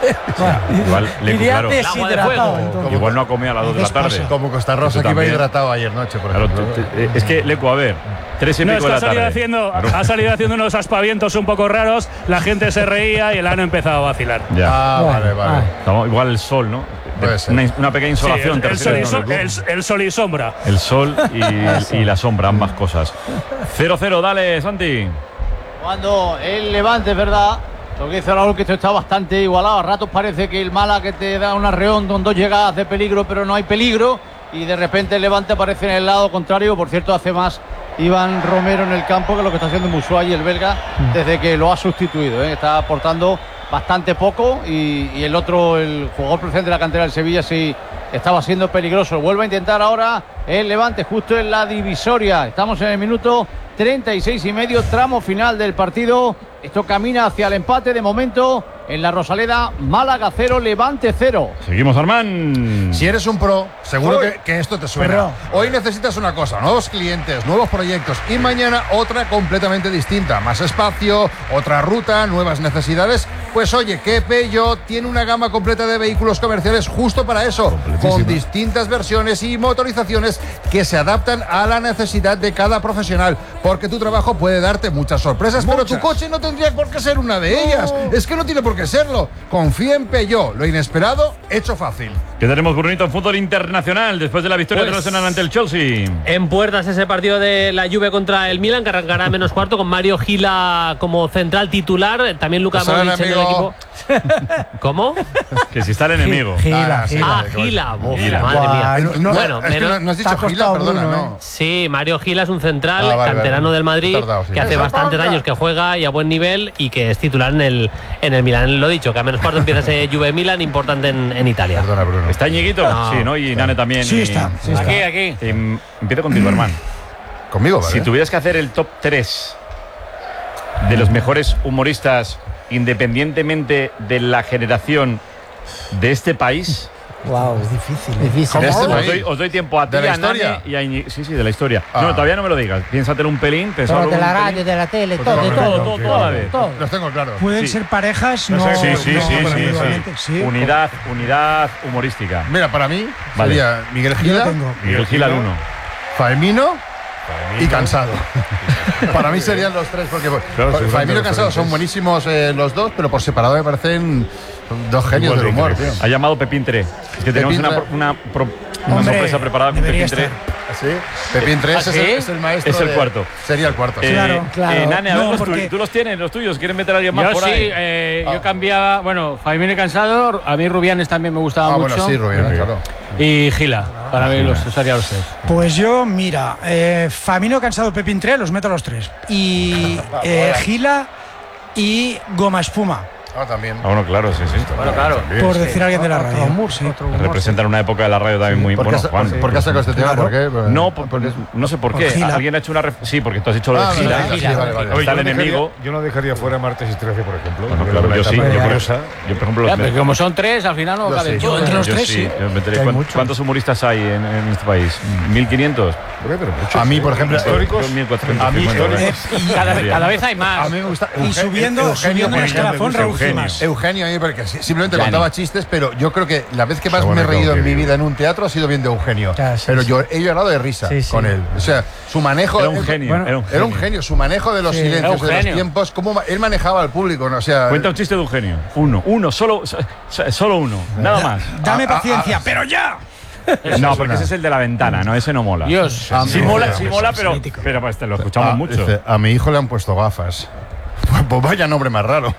S3: le
S14: iría
S3: claro.
S14: deshidratado.
S3: Igual no ha comido a las 2 de la tarde.
S20: Como Costa Rosa, que iba hidratado ayer noche, por ejemplo.
S3: Es que, Leco, a ver, 3 y pico de la tarde.
S8: Ha salido haciendo unos aspavientos un poco raros, la gente se reía y el ano ha empezado a vacilar.
S3: Ya. Vale. Igual el sol, ¿no? Una pequeña insolación.
S8: El sol y sombra.
S3: El sol y la sombra, ambas cosas. 0-0, dale, Santi.
S6: Cuando el Levante, es verdad, lo que dice Raúl, que esto está bastante igualado. A ratos parece que el Málaga que te da un arreón con 2 llegadas de peligro, pero no hay peligro. Y de repente el Levante aparece en el lado contrario. Por cierto, hace más Iván Romero en el campo que lo que está haciendo Musuay, el belga, desde que lo ha sustituido. Está aportando bastante poco. Y el otro, el jugador presente de la cantera del Sevilla, sí estaba siendo peligroso. Vuelve a intentar ahora el Levante justo en la divisoria. Estamos en el minuto 36 y medio, tramo final del partido. Esto camina hacia el empate de momento en la Rosaleda. Málaga 0, Levante 0.
S3: Seguimos, Armán.
S20: Si eres un pro, seguro que esto te suena. Hoy necesitas una cosa, nuevos clientes, nuevos proyectos y mañana otra completamente distinta. Más espacio, otra ruta, nuevas necesidades. Pues oye, que Peugeot tiene una gama completa de vehículos comerciales justo para eso, con distintas versiones y motorizaciones que se adaptan a la necesidad de cada profesional, porque tu trabajo puede darte muchas sorpresas, pero tu coche no tendría por qué ser una de ellas. Es que no tiene por qué serlo. Confía en Peugeot, lo inesperado hecho fácil.
S3: ¿Qué tenemos, Brunito, en fútbol internacional después de la victoria del Arsenal ante el Chelsea?
S15: En puertas ese partido de la Juve contra el Milan, que arrancará a -4 con Mario Gila como central titular, también Luka Modric en el equipo. ¿Cómo?
S3: Que si está el enemigo.
S15: Gila. Madre mía.
S20: Bueno, no has dicho Gila, perdona, ¿no?
S15: Sí, Mario Gila es un central canterano del Madrid que hace bastantes años que juega y a buen nivel y que es titular en el Milan. Lo dicho, que a -4 empieza ese Juve Milan importante en Italia.
S20: Perdona, Bruno.
S3: ¿Está Ñiguito? No. Sí, ¿no? Y Nane también.
S14: Sí, está.
S8: Aquí.
S3: Empiezo contigo, hermano.
S20: Conmigo, ¿vale?
S3: Si tuvieras que hacer el top 3 de los mejores humoristas, independientemente de la generación de este país.
S14: Wow, es difícil.
S3: Os doy tiempo a ti,
S20: ¿De la
S3: a Nane
S20: historia?
S3: y a Iñigo. Sí, de la historia. No, todavía no me lo digas. Piénsatelo un pelín.
S16: Pero de la radio, de la tele, todo
S3: a la vez.
S20: Los tengo claro.
S14: Pueden ser parejas, no.
S3: Sí. Unidad humorística.
S20: Mira, para mí sería Miguel Gila.
S3: Miguel Gila al 1.
S20: Faemino y Cansado. Para mí serían los tres, porque Faemino y Cansado son buenísimos los dos, pero por separado me parecen dos genios del humor.
S3: Ha llamado Pepín 3. Es que tenemos una sorpresa preparada con Pepín 3.
S20: ¿Sí? Pepín 3 es el maestro.
S3: Es el cuarto.
S20: Sería el cuarto.
S14: Claro.
S3: Nane, a ver, tú los tienes, los tuyos. ¿Quieren meter a alguien más por ahí?
S5: Yo cambiaba. Bueno, Faemino y Cansado. A mí Rubianes también me gustaba mucho.
S20: Bueno, sí, Rubianes, claro.
S5: Y Gila. Para mí los serían los tres.
S14: Pues yo, mira, Faemino, Cansado, Pepín 3, los meto a los tres. Y Gila y Goma Espuma.
S20: También.
S3: Bueno, claro, sí.
S5: Bueno, claro.
S14: Por decir alguien de la radio.
S3: Representan una época de la radio también muy buena.
S20: ¿Por qué has sacado este tema? ¿Por qué?
S3: No sé por qué. Alguien ha hecho una sí, porque tú has dicho lo de Gila. Está el enemigo.
S2: Yo no dejaría fuera Martes y 13, por ejemplo.
S3: Bueno, claro, yo sí. Yo, por ejemplo,
S5: como son tres, al final no cabe.
S14: Yo entre los tres, sí.
S3: ¿Cuántos humoristas hay en este país? ¿1.500?
S20: A mí, por ejemplo,
S2: históricos.
S3: 1.400.
S5: Cada vez hay más.
S20: A mí me gusta.
S14: Y subiendo el escalafón, Raúl Gil
S20: Eugenio, a mí porque simplemente contaba chistes, pero yo creo que la vez que más me he reído en mi vida en un teatro ha sido viendo a Eugenio. Pero yo he llorado de risa con él. O sea, su manejo.
S3: Era un genio.
S20: Era un genio. Su manejo de los silencios, de los tiempos, cómo él manejaba al público. ¿No? O sea,
S3: cuenta un chiste de Eugenio. Uno, solo uno. Nada más.
S14: Dame paciencia, pero ya.
S3: No, porque ese es el de la ventana, no, ese no mola.
S19: Dios.
S3: Sí mola, pero pues, lo escuchamos mucho.
S20: Dice, a mi hijo le han puesto gafas. Pues vaya nombre más raro.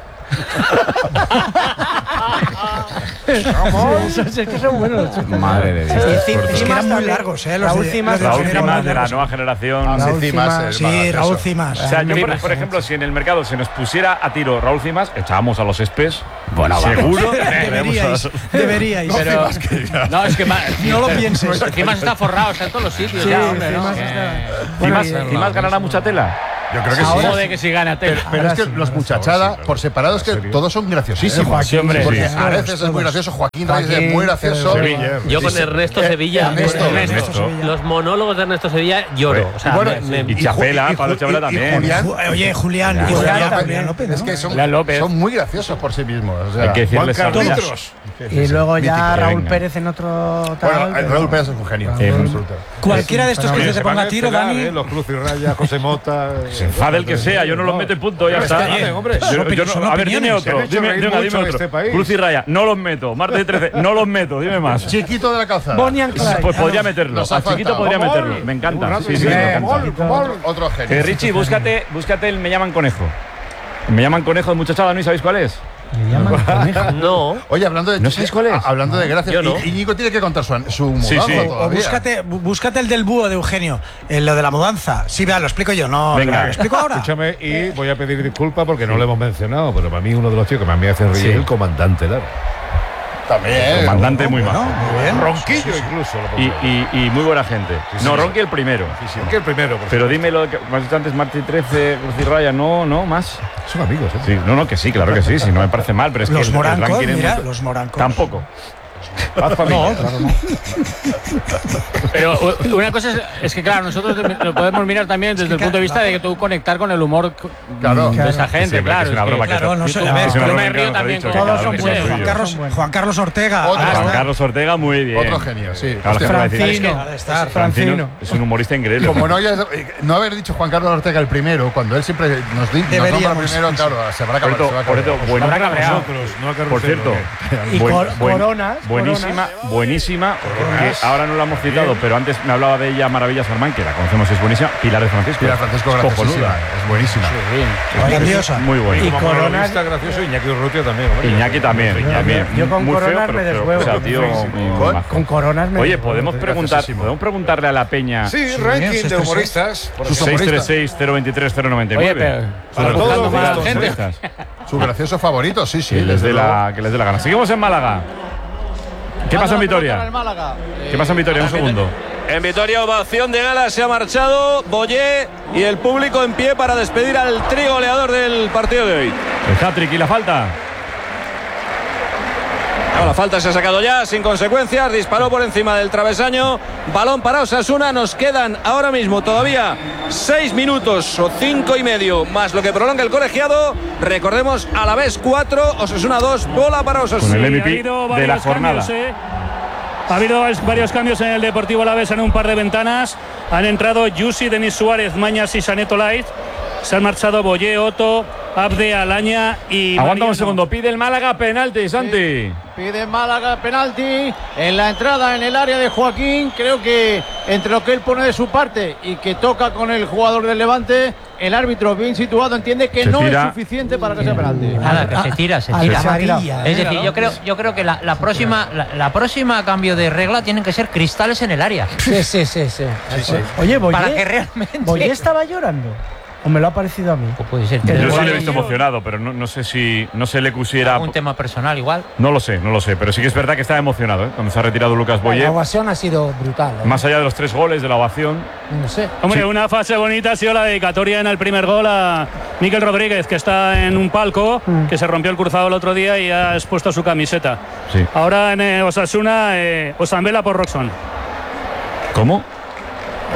S14: Es que son buenos.
S19: Madre de Dios.
S14: Es que eran muy largos,
S3: Raúl Cimas de la nueva generación.
S14: Raúl Cimas.
S3: O sea, yo, por ejemplo, si en el mercado se nos pusiera a tiro Raúl Cimas, echábamos a los espes. Bueno, seguro.
S14: Deberíais.
S19: Pero, no, es que
S14: no lo pienses.
S19: Cimas está forrado, está en todos los sitios.
S3: Cimas ganará mucha tela.
S20: Yo creo que
S19: ahora de que si gana tela.
S20: Pero es que los muchachada, por separado, es que todos son graciosísimos. Porque a veces es muy gracioso, Joaquín Reyes es muy gracioso.
S15: Yo con Ernesto Sevilla, los monólogos de Ernesto Sevilla lloro.
S3: Y Chapela, Pablo Chapela también.
S14: Oye, Julián López.
S20: Es que son muy graciosos por sí mismos.
S3: Hay que decirles
S14: todos. Y luego ya Raúl Pérez en otro tal.
S20: Bueno, Raúl Pérez es un genio.
S14: Cualquiera de estos que se ponga a tiro, Dani.
S2: Los Cruz y Raya, José Mota.
S3: Se enfade el que sea, yo no los meto en punto, ya está. A ver, dime otro. Dime otro. Cruz y Raya, no los meto. Martes 13, no los meto, dime más.
S20: Chiquito de la Calzada.
S14: Bonnie and Clyde.
S3: Pues podría meterlo. A Chiquito podría meterlo. Me encanta. Sí, me encanta.
S20: Otro genio.
S3: Richie, búscate el Me llaman Conejo. Me llaman Conejo de muchachada, ¿no? ¿Y sabéis cuál es?
S14: Me llaman Conejo.
S15: No.
S20: Oye, hablando de.
S3: ¿No sabéis cuál es?
S20: Hablando de gracias.
S15: Yo no.
S20: Íñigo tiene que contar su mudanza todavía.
S14: Búscate el del búho de Eugenio. Lo de la mudanza. Sí, vea, lo explico yo. No,
S3: venga,
S14: lo explico ahora.
S2: Escúchame, y voy a pedir disculpas porque no lo hemos mencionado, pero para mí uno de los tíos que más me hace reír es el comandante Lara.
S20: También.
S3: Comandante muy malo.
S14: Muy bien.
S2: Ronquillo incluso.
S3: Y muy buena gente. No, Ronqui el primero.
S2: Ronqui el primero.
S3: Pero dime lo que has dicho antes, Martí 13, Cruz y Raya, no, más.
S2: Son amigos, ¿eh?
S3: Sí, no, que sí, claro que sí, si no me parece mal, pero es
S14: los
S3: que
S14: morancos,
S3: el ranking
S14: mira, los morancos.
S3: Tampoco.
S14: No, claro, no.
S19: Pero una cosa es que, claro, nosotros lo podemos mirar también desde el punto de vista de que tú conectar con el humor de esa gente,
S3: sí,
S19: claro.
S3: Es una broma
S14: claro, no sé.
S19: Yo me río también.
S14: Todos son buenos. Juan Carlos Ortega.
S3: Juan Carlos Ortega, muy bien.
S20: Otro genio, sí.
S14: Francino.
S3: Es un humorista increíble.
S20: Como no haber dicho Juan Carlos Ortega el primero, cuando él siempre nos nombra primero, claro, se habrá acabado.
S3: Por cierto,
S14: y Coronas.
S3: Buenísima, que ahora no la hemos citado, pero antes me hablaba de ella Maravilla Sarmán, que la conocemos, es buenísima. Pilar de Francisco.
S20: Pilar Francisco, graciosísima, es buenísima.
S14: Grandiosa.
S3: Muy buena.
S2: Y Coronas está gracioso, Iñaki Urrutia también.
S3: Iñaki también.
S14: Yo con Coronas me deshuevo. Con Coronas me.
S3: Oye, podemos preguntarle a la peña.
S2: Sí, ranking de humoristas.
S3: 636-023-099. Oye,
S20: pero su gracioso favorito, sí.
S3: Que les dé la gana. Seguimos en Málaga. ¿Qué pasa en Vitoria? ¿Qué pasa en Vitoria? Un segundo.
S4: En Vitoria, ovación de gala, se ha marchado Boyé y el público en pie para despedir al trío goleador del partido de hoy.
S3: El hat-trick y la falta.
S4: No, la falta se ha sacado ya, sin consecuencias, disparó por encima del travesaño, balón para Osasuna, nos quedan ahora mismo todavía 6 minutos o 5 y medio, más lo que prolonga el colegiado, recordemos, Alavés 4, Osasuna 2, bola para Osasuna.
S3: Con el MVP de la jornada.
S8: Ha habido varios cambios en el Deportivo Alavés en un par de ventanas, han entrado Yusi, Denis Suárez, Mañas y Saneto Laiz, se han marchado Boyé, Otto, Abde, Alaña y...
S3: Aguanta un segundo, pide el Málaga penalti, Santi.
S6: Pide Málaga penalti en la entrada en el área de Joaquín. Creo que entre lo que él pone de su parte y que toca con el jugador del Levante, el árbitro bien situado entiende que no es suficiente para que sea penalti.
S5: Nada, que se tira. Es decir, yo creo que la próxima cambio de regla tienen que ser cristales en el área.
S14: Sí. Oye, Boyé,
S5: para que realmente...
S14: Boyé estaba llorando. ¿O me lo ha parecido a mí?
S5: Pues puede ser.
S3: Yo sí lo he visto emocionado, pero no sé si no se le pusiera...
S5: ¿Un tema personal igual?
S3: No lo sé, pero sí que es verdad que estaba emocionado, cuando se ha retirado Lucas Boyé.
S14: La ovación ha sido brutal.
S3: Más allá de los 3 goles de la ovación.
S14: No sé.
S8: Hombre, una fase bonita ha sido la dedicatoria en el primer gol a Miquel Rodríguez, que está en un palco, que se rompió el cruzado el otro día y ha expuesto su camiseta.
S3: Sí.
S8: Ahora en Osasuna, Osambela por Roxon.
S3: ¿Cómo?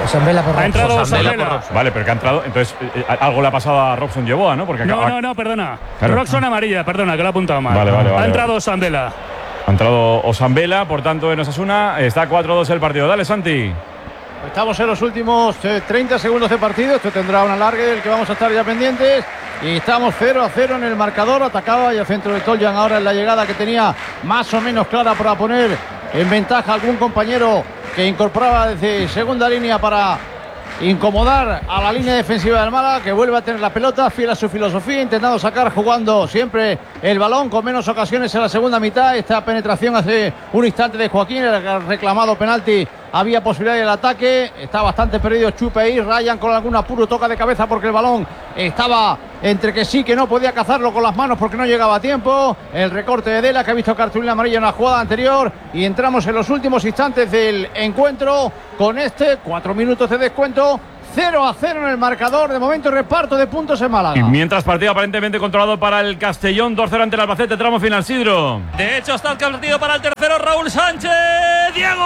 S16: Osambela por
S8: Ha entrado
S3: Osambela. Vale, pero que ha entrado. Entonces, algo le ha pasado a Robson Yeboah, ¿no? Porque
S8: no, perdona.
S3: Claro.
S8: Robson amarilla, perdona, que lo ha apuntado mal.
S3: Vale.
S8: Ha entrado Osambela.
S3: Ha entrado Osambela, por tanto, en Osasuna. Está 4-2 el partido. Dale, Santi.
S6: Estamos en los últimos 30 segundos de partido. Esto tendrá una larga del que vamos a estar ya pendientes. Y estamos 0-0 en el marcador. Atacaba y el centro de Toljan ahora en la llegada que tenía más o menos clara para poner en ventaja a algún compañero que incorporaba desde segunda línea para incomodar a la línea defensiva del Málaga, que vuelve a tener la pelota, fiel a su filosofía, intentando sacar, jugando siempre el balón, con menos ocasiones en la segunda mitad. Esta penetración hace un instante de Joaquín, el reclamado penalti, había posibilidad del ataque, está bastante perdido Chupe ahí. Ryan con algún apuro toca de cabeza porque el balón estaba entre que sí que no, podía cazarlo con las manos porque no llegaba a tiempo. El recorte de Dela, que ha visto cartulina amarilla en la jugada anterior, y entramos en los últimos instantes del encuentro con 4 minutos de descuento. 0-0 en el marcador. De momento, reparto de puntos en Málaga.
S3: Y mientras, partido aparentemente controlado para el Castellón. 2-0 ante el Albacete. Tramo final, Sidro.
S10: De hecho, está el partido para el tercero. Raúl Sánchez. Diego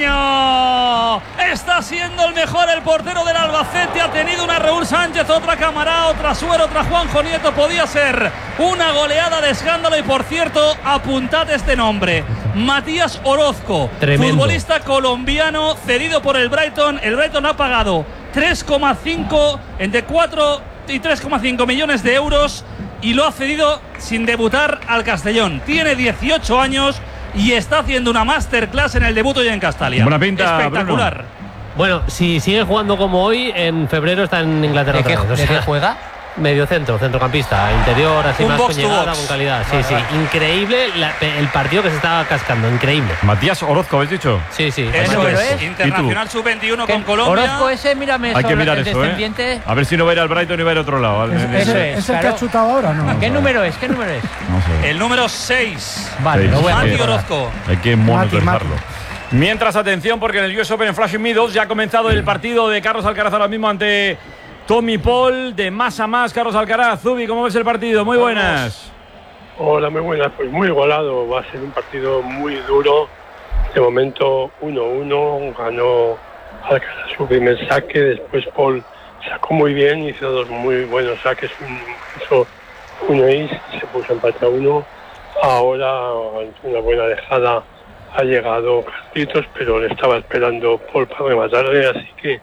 S10: Mariño. Está siendo el mejor el portero del Albacete. Ha tenido una Raúl Sánchez, otra Camará, otra Suero, otra Juanjo Nieto. Podía ser una goleada de escándalo. Y por cierto, apuntad este nombre: Matías Orozco.
S15: Tremendo.
S10: Futbolista colombiano cedido por el Brighton. El Brighton ha pagado 3,5, entre 4 y 3,5 millones de euros, y lo ha cedido sin debutar al Castellón. Tiene 18 años y está haciendo una masterclass en el debut hoy en Castalia.
S3: Buena pinta,
S10: espectacular.
S3: Bruno.
S15: Bueno, si sigue jugando como hoy, en febrero está en Inglaterra.
S5: ¿De qué juega?
S15: Medio centro, centrocampista, interior, así
S10: Un
S15: más
S10: box
S15: con
S10: to
S15: llegada,
S10: box.
S15: con calidad.
S10: Vale,
S15: Sí. Increíble el partido que se estaba cascando, increíble.
S3: Matías Orozco, ¿habéis dicho?
S15: Sí.
S10: Eso es, internacional sub-21 con Colombia.
S5: Orozco ese, mírame,
S3: Hay que mirar
S5: el
S3: eso,
S5: descendiente.
S3: A ver si no va a ir al Brighton y va a ir a otro lado.
S5: Eso es.
S14: ¿Es el que ha chutado ahora, no?
S5: ¿Qué número es?
S3: No sé.
S10: El número 6.
S5: Vale, lo voy a
S10: Mati
S5: recordar.
S10: Orozco.
S3: Hay que monitorizarlo. Mientras, atención, porque en el US Open en Flushing Meadows ya ha comenzado el partido de Carlos Alcaraz ahora mismo ante Tommy Paul. De más a más, Carlos Alcaraz. Zubi, ¿cómo ves el partido? Muy buenas.
S12: Hola, muy buenas. Pues muy igualado. Va a ser un partido muy duro. De momento 1-1. Ganó Alcaraz su primer saque. Después Paul sacó muy bien. Hizo dos muy buenos saques. Hizo un ace. Se puso empate a 1. Ahora, una buena dejada, ha llegado Carlitos, pero le estaba esperando Paul para rematarle. Así que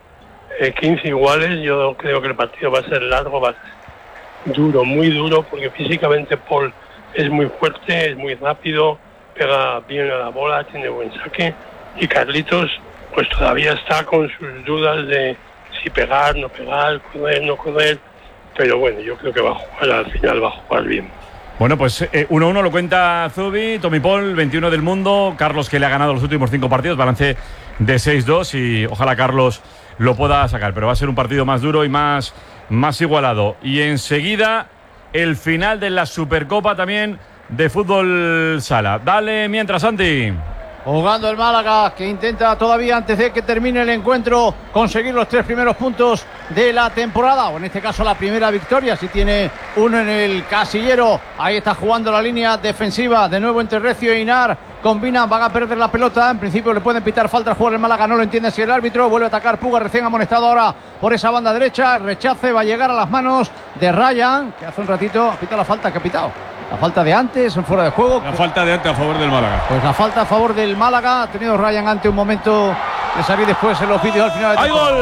S12: 15 iguales. Yo creo que el partido va a ser largo, va a ser duro, muy duro, porque físicamente Paul es muy fuerte, es muy rápido, pega bien a la bola, tiene buen saque, y Carlitos pues todavía está con sus dudas de si pegar, no pegar, correr, no correr, pero bueno, yo creo que va a jugar, al final va a jugar bien.
S3: Bueno, pues 1-1 lo cuenta Zubi. Tommy Paul, 21 del mundo. Carlos, que le ha ganado los últimos 5 partidos, balance de 6-2, y ojalá Carlos lo pueda sacar, pero va a ser un partido más duro y más igualado. Y enseguida el final de la Supercopa también de fútbol sala. Dale mientras, Santi.
S6: Jugando el Málaga, que intenta todavía, antes de que termine el encuentro, conseguir los 3 primeros puntos de la temporada, o en este caso la primera victoria, si tiene uno en el casillero. Ahí está jugando la línea defensiva, de nuevo entre Recio e Inar. Combinan, van a perder la pelota. En principio le pueden pitar falta al jugador del Málaga, no lo entiende si el árbitro. Vuelve a atacar Puga, recién amonestado ahora por esa banda derecha. Rechace, va a llegar a las manos de Ryan, que hace un ratito ha pitado la falta que ha pitado. La falta de antes, en fuera de juego.
S9: La falta de antes a favor del Málaga.
S6: Pues la falta a favor del Málaga. Ha tenido Ryan ante un momento de salir después en los vídeos al final.
S3: ¡Hay gol!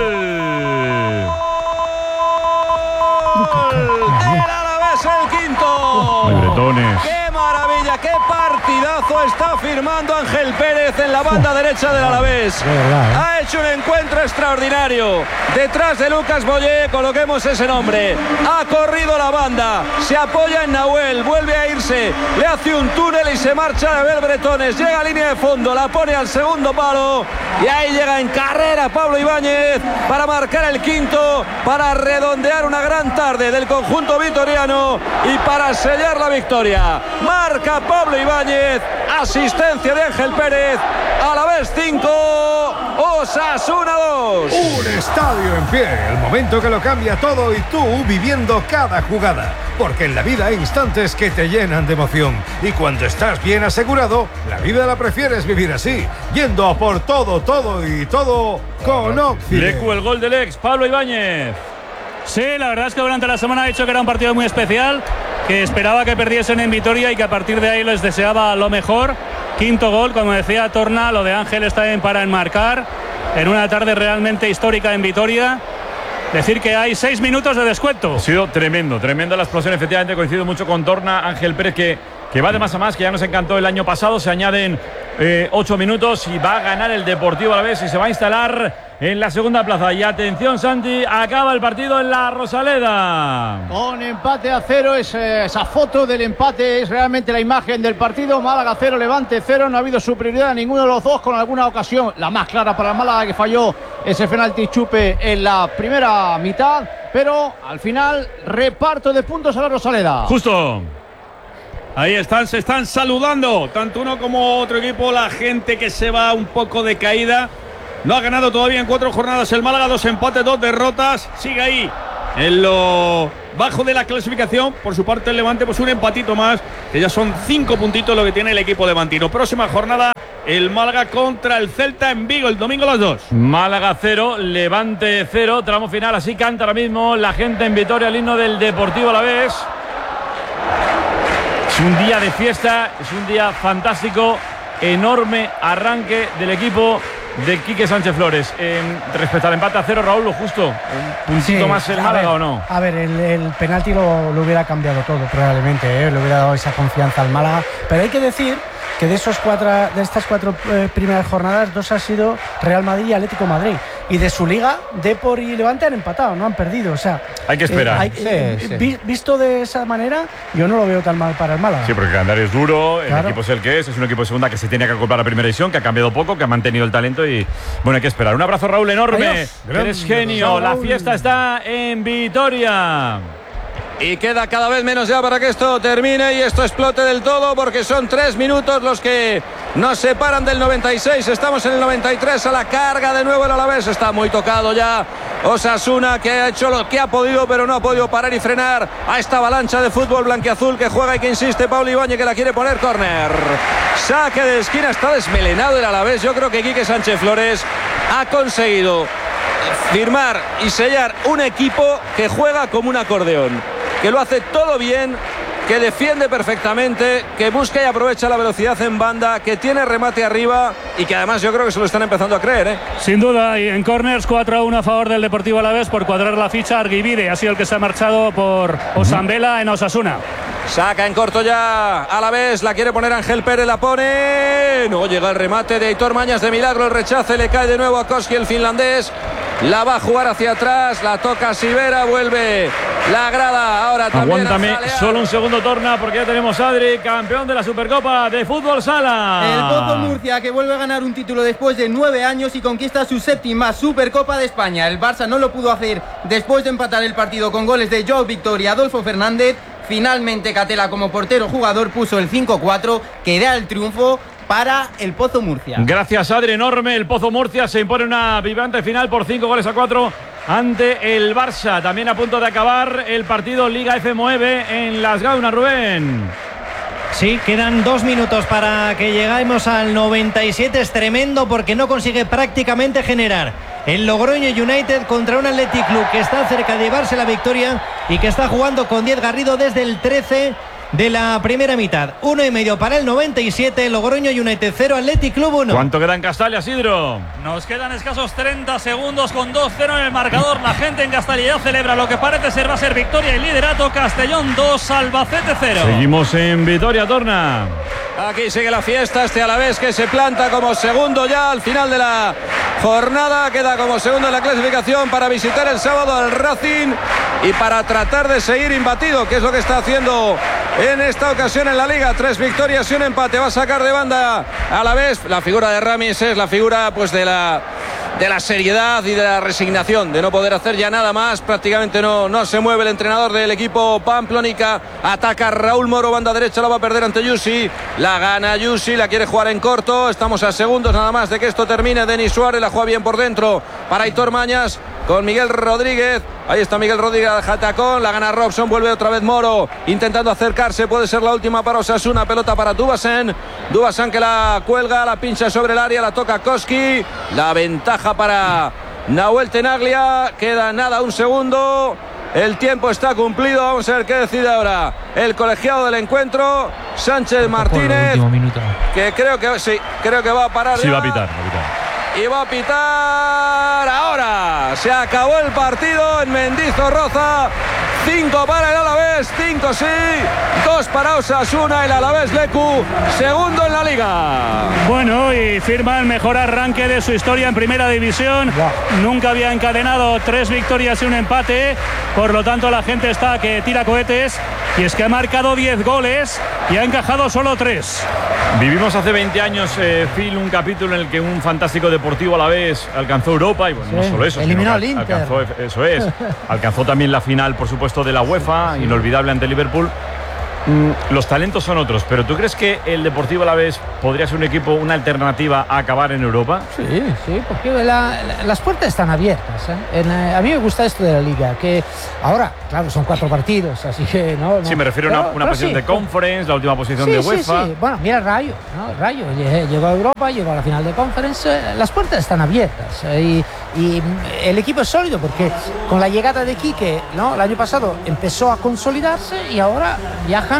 S4: ¡El Alavés, el quinto!
S3: ¡Ay, bretones!
S4: ¡Qué maravilla! ¡Qué partidazo está firmando Ángel Pérez en la banda derecha del Alavés! Ha hecho un encuentro extraordinario. Detrás de Lucas Boyé, coloquemos ese nombre. Ha corrido la banda, se apoya en Nahuel, vuelve a irse, le hace un túnel y se marcha a ver Bretones. Llega a línea de fondo, la pone al segundo palo, y ahí llega en carrera Pablo Ibáñez para marcar el quinto, para redondear una gran tarde del conjunto vitoriano y para sellar la victoria. marca Pablo Ibáñez, asistencia de Ángel Pérez, Alavés 5, Osasuna 2.
S2: Un estadio en pie, el momento que lo cambia todo y tú viviendo cada jugada. Porque en la vida hay instantes que te llenan de emoción. Y cuando estás bien asegurado, la vida la prefieres vivir así, yendo a por todo y todo con Occident.
S3: Lecu, el gol del ex, Pablo Ibáñez.
S8: Sí, la verdad es que durante la semana ha dicho que era un partido muy especial, que esperaba que perdiesen en Vitoria y que a partir de ahí les deseaba lo mejor. Quinto gol, como decía Torna, lo de Ángel está bien para enmarcar en una tarde realmente histórica en Vitoria. Decir que hay 6 minutos de descuento.
S3: Ha sido tremenda la explosión, efectivamente, coincido mucho con Torna. Ángel Pérez que va de más a más, que ya nos encantó el año pasado. Se añaden 8 minutos y va a ganar el Deportivo Alavés y se va a instalar en la segunda plaza. Y atención, Santi, acaba el partido en la Rosaleda.
S6: Con empate a 0, esa foto del empate es realmente la imagen del partido. Málaga 0, Levante 0, no ha habido superioridad a ninguno de los dos, con alguna ocasión, la más clara para el Málaga, que falló ese penalti Chupe en la primera mitad, pero al final reparto de puntos a la Rosaleda.
S3: Justo.
S9: Ahí están, se están saludando, tanto uno como otro equipo, la gente que se va un poco de caída. No ha ganado todavía en 4 jornadas el Málaga, 2 empates, 2 derrotas. Sigue ahí en lo bajo de la clasificación. Por su parte el Levante, pues un empatito más, que ya son 5 puntitos lo que tiene el equipo levantino. Próxima jornada, el Málaga contra el Celta en Vigo, el domingo a las 2.
S3: Málaga 0, Levante 0, tramo final. Así canta ahora mismo la gente en Vitoria el himno del Deportivo Alavés. Es un día de fiesta, es un día fantástico, enorme arranque del equipo de Quique Sánchez Flores. Respecto al empate a 0, Raúl, lo justo, un puntito más el Málaga, ¿o no?
S14: A ver, el penalti lo hubiera cambiado todo probablemente, le hubiera dado esa confianza al Málaga, pero hay que decir que de estas 4 primeras jornadas, 2 ha sido Real Madrid y Atlético Madrid, y de su liga, Depor y Levante han empatado, no han perdido, o sea,
S3: hay que esperar.
S14: Visto de esa manera, yo no lo veo tan mal para el Málaga.
S3: Sí, porque el calendario es duro, claro. El equipo es el que es un equipo de segunda que se tiene que acoplar a la primera división, que ha cambiado poco, que ha mantenido el talento y bueno, hay que esperar. Un abrazo, Raúl, enorme. Eres genio. La fiesta está en Vitoria.
S4: Y queda cada vez menos ya para que esto termine y esto explote del todo, porque son 3 minutos los que nos separan del 96. Estamos en el 93, a la carga de nuevo el Alavés. Está muy tocado ya Osasuna, que ha hecho lo que ha podido, pero no ha podido parar y frenar a esta avalancha de fútbol blanquiazul que juega y que insiste Pablo Ibáñez, que la quiere poner córner. Saque de esquina, está desmelenado el Alavés. Yo creo que Quique Sánchez Flores ha conseguido firmar y sellar un equipo que juega como un acordeón, que lo hace todo bien, que defiende perfectamente, que busca y aprovecha la velocidad en banda, que tiene remate arriba y que además yo creo que se lo están empezando a creer, ¿eh?
S8: Sin duda, y en corners 4-1 a favor del Deportivo Alavés por cuadrar la ficha. Arguibide ha sido el que se ha marchado por Osambela en Osasuna.
S4: Saca en corto ya Alavés, la quiere poner Ángel Pérez, la pone, no llega el remate de Aitor Mañas, de milagro el rechace, le cae de nuevo a Koski, el finlandés. La va a jugar hacia atrás, la toca Sivera, vuelve la grada. Ahora también
S3: aguántame solo un segundo, Torna, porque ya tenemos a Adri, campeón de la Supercopa de Fútbol Sala.
S1: El Pozo Murcia, que vuelve a ganar un título después de 9 años y conquista su 7ª Supercopa de España. El Barça no lo pudo hacer después de empatar el partido con goles de Joao Víctor y Adolfo Fernández. Finalmente Catela, como portero jugador, puso el 5-4, que da el triunfo para el Pozo Murcia.
S3: Gracias, Adri, enorme. El Pozo Murcia se impone una vibrante final por 5-4 ante el Barça. También a punto de acabar el partido Liga F9 en Las Gaunas, Rubén.
S7: Sí, quedan 2 minutos para que lleguemos al 97. Es tremendo porque no consigue prácticamente generar el Logroño United contra un Athletic Club que está cerca de llevarse la victoria y que está jugando con 10 Garrido desde el 13 de la primera mitad. 1,5 para el 97. Logroño United 0, Athletic Club 1.
S3: ¿Cuánto queda en Castalia, Isidro?
S10: Nos quedan escasos 30 segundos con 2-0 en el marcador. La gente en Castalia celebra lo que parece ser va a ser victoria y liderato. Castellón 2, Albacete 0.
S3: Seguimos en Vitoria, Torna.
S4: Aquí sigue la fiesta, este Alavés que se planta como segundo ya al final de la jornada, queda como segundo en la clasificación para visitar el sábado al Racing y para tratar de seguir imbatido, que es lo que está haciendo en esta ocasión en la Liga. 3 victorias y un empate, va a sacar de banda Alavés. La figura de Ramis es la figura pues de de la seriedad y de la resignación de no poder hacer ya nada más. Prácticamente no se mueve el entrenador del equipo Pamplónica. Ataca Raúl Moro, banda derecha, la va a perder ante Yusi. La gana Yusi, la quiere jugar en corto. Estamos a segundos nada más de que esto termine. Denis Suárez la juega bien por dentro para Aitor Mañas con Miguel Rodríguez. Ahí está Miguel Rodríguez al jatacón, la gana Robson, vuelve otra vez Moro intentando acercarse, puede ser la última para Osasuna. Pelota para Dubasen que la cuelga, la pincha sobre el área, la toca Koski. La ventaja para Nahuel Tenaglia, queda nada, un segundo. El tiempo está cumplido, vamos a ver qué decide ahora el colegiado del encuentro, Sánchez Martínez, que creo que va a parar.
S3: Sí,
S4: ya.
S3: va a pitar.
S4: Y va a pitar ahora. Se acabó el partido en Mendizorroza. 5 para el Alavés, 5 sí, 2 para Osasuna. El Alavés Leku, segundo en la liga.
S8: Bueno, y firma el mejor arranque de su historia en primera división. Nunca había encadenado 3 victorias y un empate. Por lo tanto, la gente está que tira cohetes. Y es que ha marcado 10 goles y ha encajado solo 3.
S3: Vivimos hace 20 años, Phil, un capítulo en el que un fantástico Deportivo Alavés alcanzó Europa y bueno, no solo eso,
S16: eliminó al Inter.
S3: Alcanzó también la final, por supuesto, de la UEFA, inolvidable ante Liverpool. Los talentos son otros, pero ¿tú crees que el Deportivo Alavés podría ser un equipo, una alternativa a acabar en Europa?
S16: Sí, porque las puertas están abiertas. A mí me gusta esto de la liga, que ahora, claro, son 4 partidos, así que no.
S3: Sí, me refiero a una posición de Conference, la última posición de UEFA.
S16: Sí. Bueno, mira Rayo, ¿no? Rayo llegó a Europa, llegó a la final de Conference. Las puertas están abiertas y el equipo es sólido porque con la llegada de Quique, ¿no? El año pasado empezó a consolidarse y ahora viajan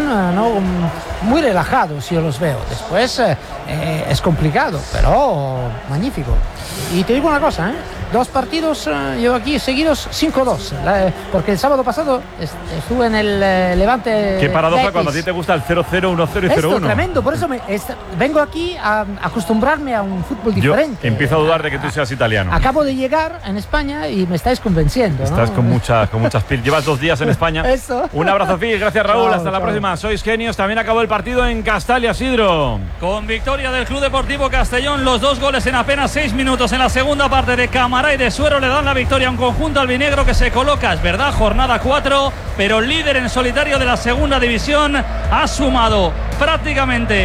S16: muy relajados, yo los veo. Después es complicado, pero magnífico. Y te digo una cosa, 2 partidos llevo aquí seguidos 5-2, porque el sábado pasado estuve en el Levante.
S3: Qué paradoja cuando a ti te gusta el 0-0, 1-0 y 0-1.
S16: Esto tremendo, por eso vengo aquí a acostumbrarme a un fútbol diferente.
S3: Yo empiezo a dudar de que tú seas italiano.
S16: Acabo de llegar en España y me estáis convenciendo.
S3: Estás con muchas pilas. Llevas 2 días en España.
S16: Eso.
S3: Un abrazo, Phil. Gracias, Raúl. Hasta la próxima. Sois genios. También acabó el partido en Castalia, Sidro.
S10: Con victoria del Club Deportivo Castellón, los 2 goles en apenas 6 minutos en la segunda parte de Camará y de Suero le dan la victoria a un conjunto albinegro que se coloca, es verdad, jornada 4, pero líder en solitario de la segunda división. Ha sumado prácticamente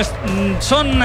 S10: son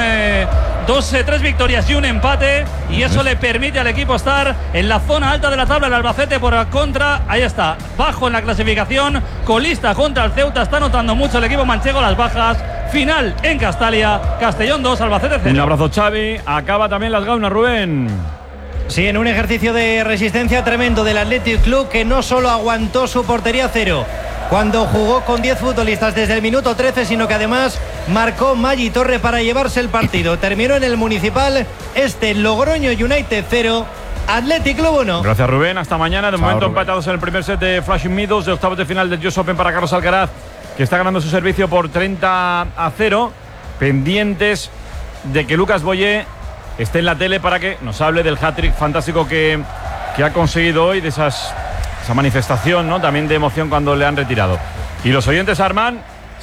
S10: 3 victorias y un empate, y eso le permite al equipo estar en la zona alta de la tabla. El Albacete por contra, ahí está, bajo en la clasificación, colista contra el Ceuta. Está notando mucho el equipo manchego las bajas. Final en Castalia, Castellón 2, Albacete 0.
S3: Un abrazo, Xavi. Acaba también las gaunas, Rubén.
S7: Sí, en un ejercicio de resistencia tremendo del Athletic Club, que no solo aguantó su portería 0 cuando jugó con 10 futbolistas desde el minuto 13, sino que además marcó Maggi Torre para llevarse el partido. Terminó en el Municipal Logroño United 0, Athletic Club 1.
S3: Gracias, Rubén. Hasta mañana. De momento empatados en el primer set de Flushing Meadows, de octavos de final del US Open para Carlos Alcaraz, que está ganando su servicio por 30-0. Pendientes de que Lucas Boyé esté en la tele para que nos hable del hat-trick fantástico que ha conseguido hoy, de esa manifestación, ¿no? También de emoción cuando le han retirado. Y los oyentes, Armán,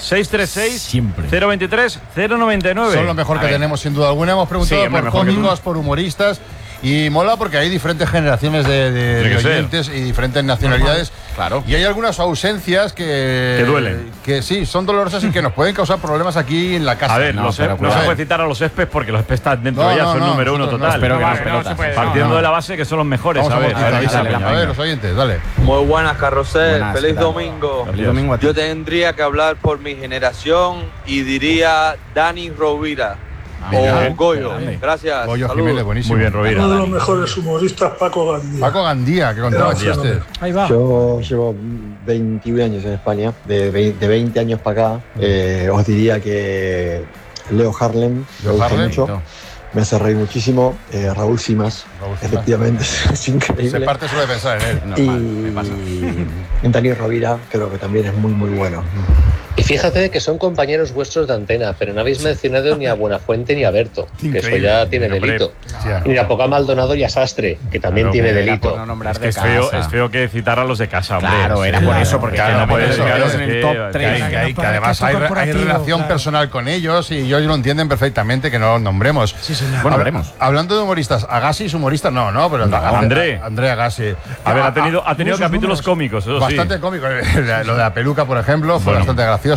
S3: 636-023-099.
S20: Son lo mejor que tenemos, sin duda alguna. Hemos preguntado por cómicos, por humoristas. Y mola porque hay diferentes generaciones de oyentes y diferentes nacionalidades.
S19: Claro.
S20: Y hay algunas ausencias que
S3: duelen.
S20: Que sí, son dolorosas y que nos pueden causar problemas aquí en la casa.
S3: A ver, no se puede citar a los Espes porque los Espes están dentro de ella, son número 1 total. Partiendo de la base que son los mejores.
S20: A ver, los oyentes, dale.
S13: Muy buenas, Carrusel. Feliz domingo.
S19: Feliz domingo a ti.
S13: Yo tendría que hablar por mi generación y diría Dani Rovira. O Goyo. Gracias.
S20: Goyo Jiménez, buenísimo.
S3: Muy bien, Rovira.
S22: Uno de los mejores humoristas, Paco Gandía.
S20: Paco Gandía, que contaba chistes.
S22: Ahí va.
S23: Yo llevo 21 años en España. De 20 años para acá, os diría que Leo Harlem me gusta mucho. Me hace reír muchísimo. Raúl Simas, efectivamente, es increíble.
S20: Se parte solo de pensar en él.
S23: Y Dani Rovira creo que también es muy, muy bueno.
S11: Y fíjate que son compañeros vuestros de antena, pero no habéis mencionado ni a Buenafuente ni a Berto, que eso ya tiene delito. Ni a Poca Maldonado y a Sastre, que también tiene delito.
S3: Es feo que citar a los de casa, hombre.
S19: Claro, era por eso, porque
S3: no puedes
S20: en el top 3. Que además hay relación personal con ellos y ellos lo entienden perfectamente que no los nombremos.
S19: Sí, señor. Bueno, veremos.
S20: Hablando de humoristas, Agassi es humorista, pero
S3: André
S20: Agassi.
S3: A ver, ha tenido capítulos cómicos, eso
S20: bastante cómicos. Lo de la peluca, por ejemplo, fue bastante gracioso.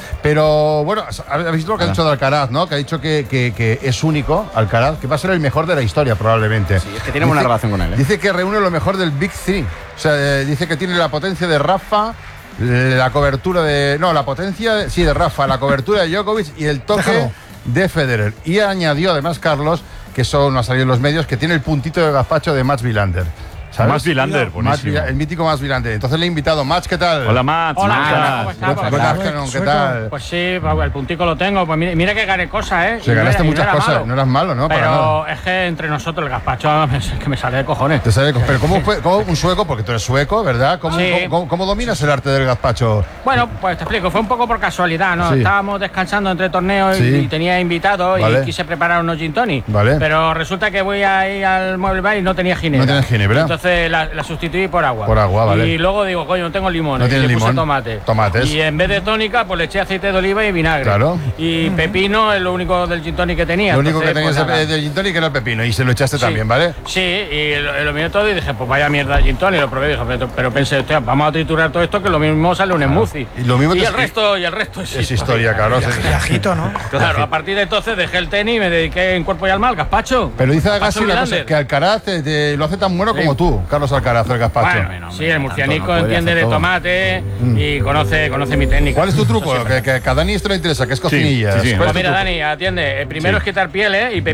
S20: Pero bueno, habéis visto lo que ha dicho de Alcaraz, ¿no? Que ha dicho que es único, Alcaraz, que va a ser el mejor de la historia probablemente.
S19: Sí, es que tiene buena relación con él.
S20: Dice que reúne lo mejor del Big Three. O sea, dice que tiene la potencia de Rafa, la cobertura de... No, la potencia de Rafa, la cobertura de Djokovic y el toque de Federer. Y añadió además Carlos, que eso no ha salido en los medios, que tiene el puntito de gazpacho de Mats Wilander.
S3: Mats Wilander, buenísimo.
S20: El mítico Mats Wilander. Entonces le he invitado. Mats, ¿qué tal?
S3: Hola, Mats.
S17: Hola,
S20: ¿qué tal?
S17: Pues sí, el puntico lo tengo. Pues mira que gané cosas, ¿eh?
S20: Sí, ganaste muchas cosas. Malo. No eras malo, ¿no?
S17: Pero es que entre nosotros el gazpacho es que me sale de cojones.
S20: Pero ¿cómo un sueco? Porque tú eres sueco, ¿verdad? ¿Cómo dominas el arte del gazpacho?
S17: Bueno, pues te explico. Fue un poco por casualidad, ¿no? Sí. Estábamos descansando entre torneos y tenía invitados y quise preparar unos gin tonic. Pero resulta que voy ahí al Mueble Bar y no tenía ginebra.
S20: No tenías ginebra.
S17: Entonces la sustituí por agua.
S20: Por agua, vale.
S17: Y luego digo, coño, no tengo limón.
S20: No tienes limón.
S17: Puse
S20: Tomates.
S17: Y en vez de tónica, pues le eché aceite de oliva y vinagre.
S20: Claro.
S17: Y pepino es lo único del gin tonic que tenía.
S20: Lo único que tenías del gin tonic era el pepino y se lo echaste también, ¿vale?
S17: Sí, y lo miré todo y dije, pues vaya mierda de gin tonic, lo probé y dije, pero pensé, hostia, vamos a triturar todo esto que lo mismo sale un smoothie.
S20: Y lo mismo
S17: el resto es
S20: historia, claro.
S14: Viajito, ¿no?
S17: Claro, a partir de entonces dejé el tenis y me dediqué en cuerpo y alma al gazpacho.
S20: Pero dice Agassi una cosa, que Alcaraz lo hace tan bueno como tú, Carlos Alcaraz, el gazpacho.
S17: Bueno, sí, el murcianico entiende de tomate y conoce mi técnica.
S20: ¿Cuál es tu truco? Que a Dani esto le interesa, que es cocinilla.
S17: Pues mira, Dani, atiende. El primero es quitar pieles y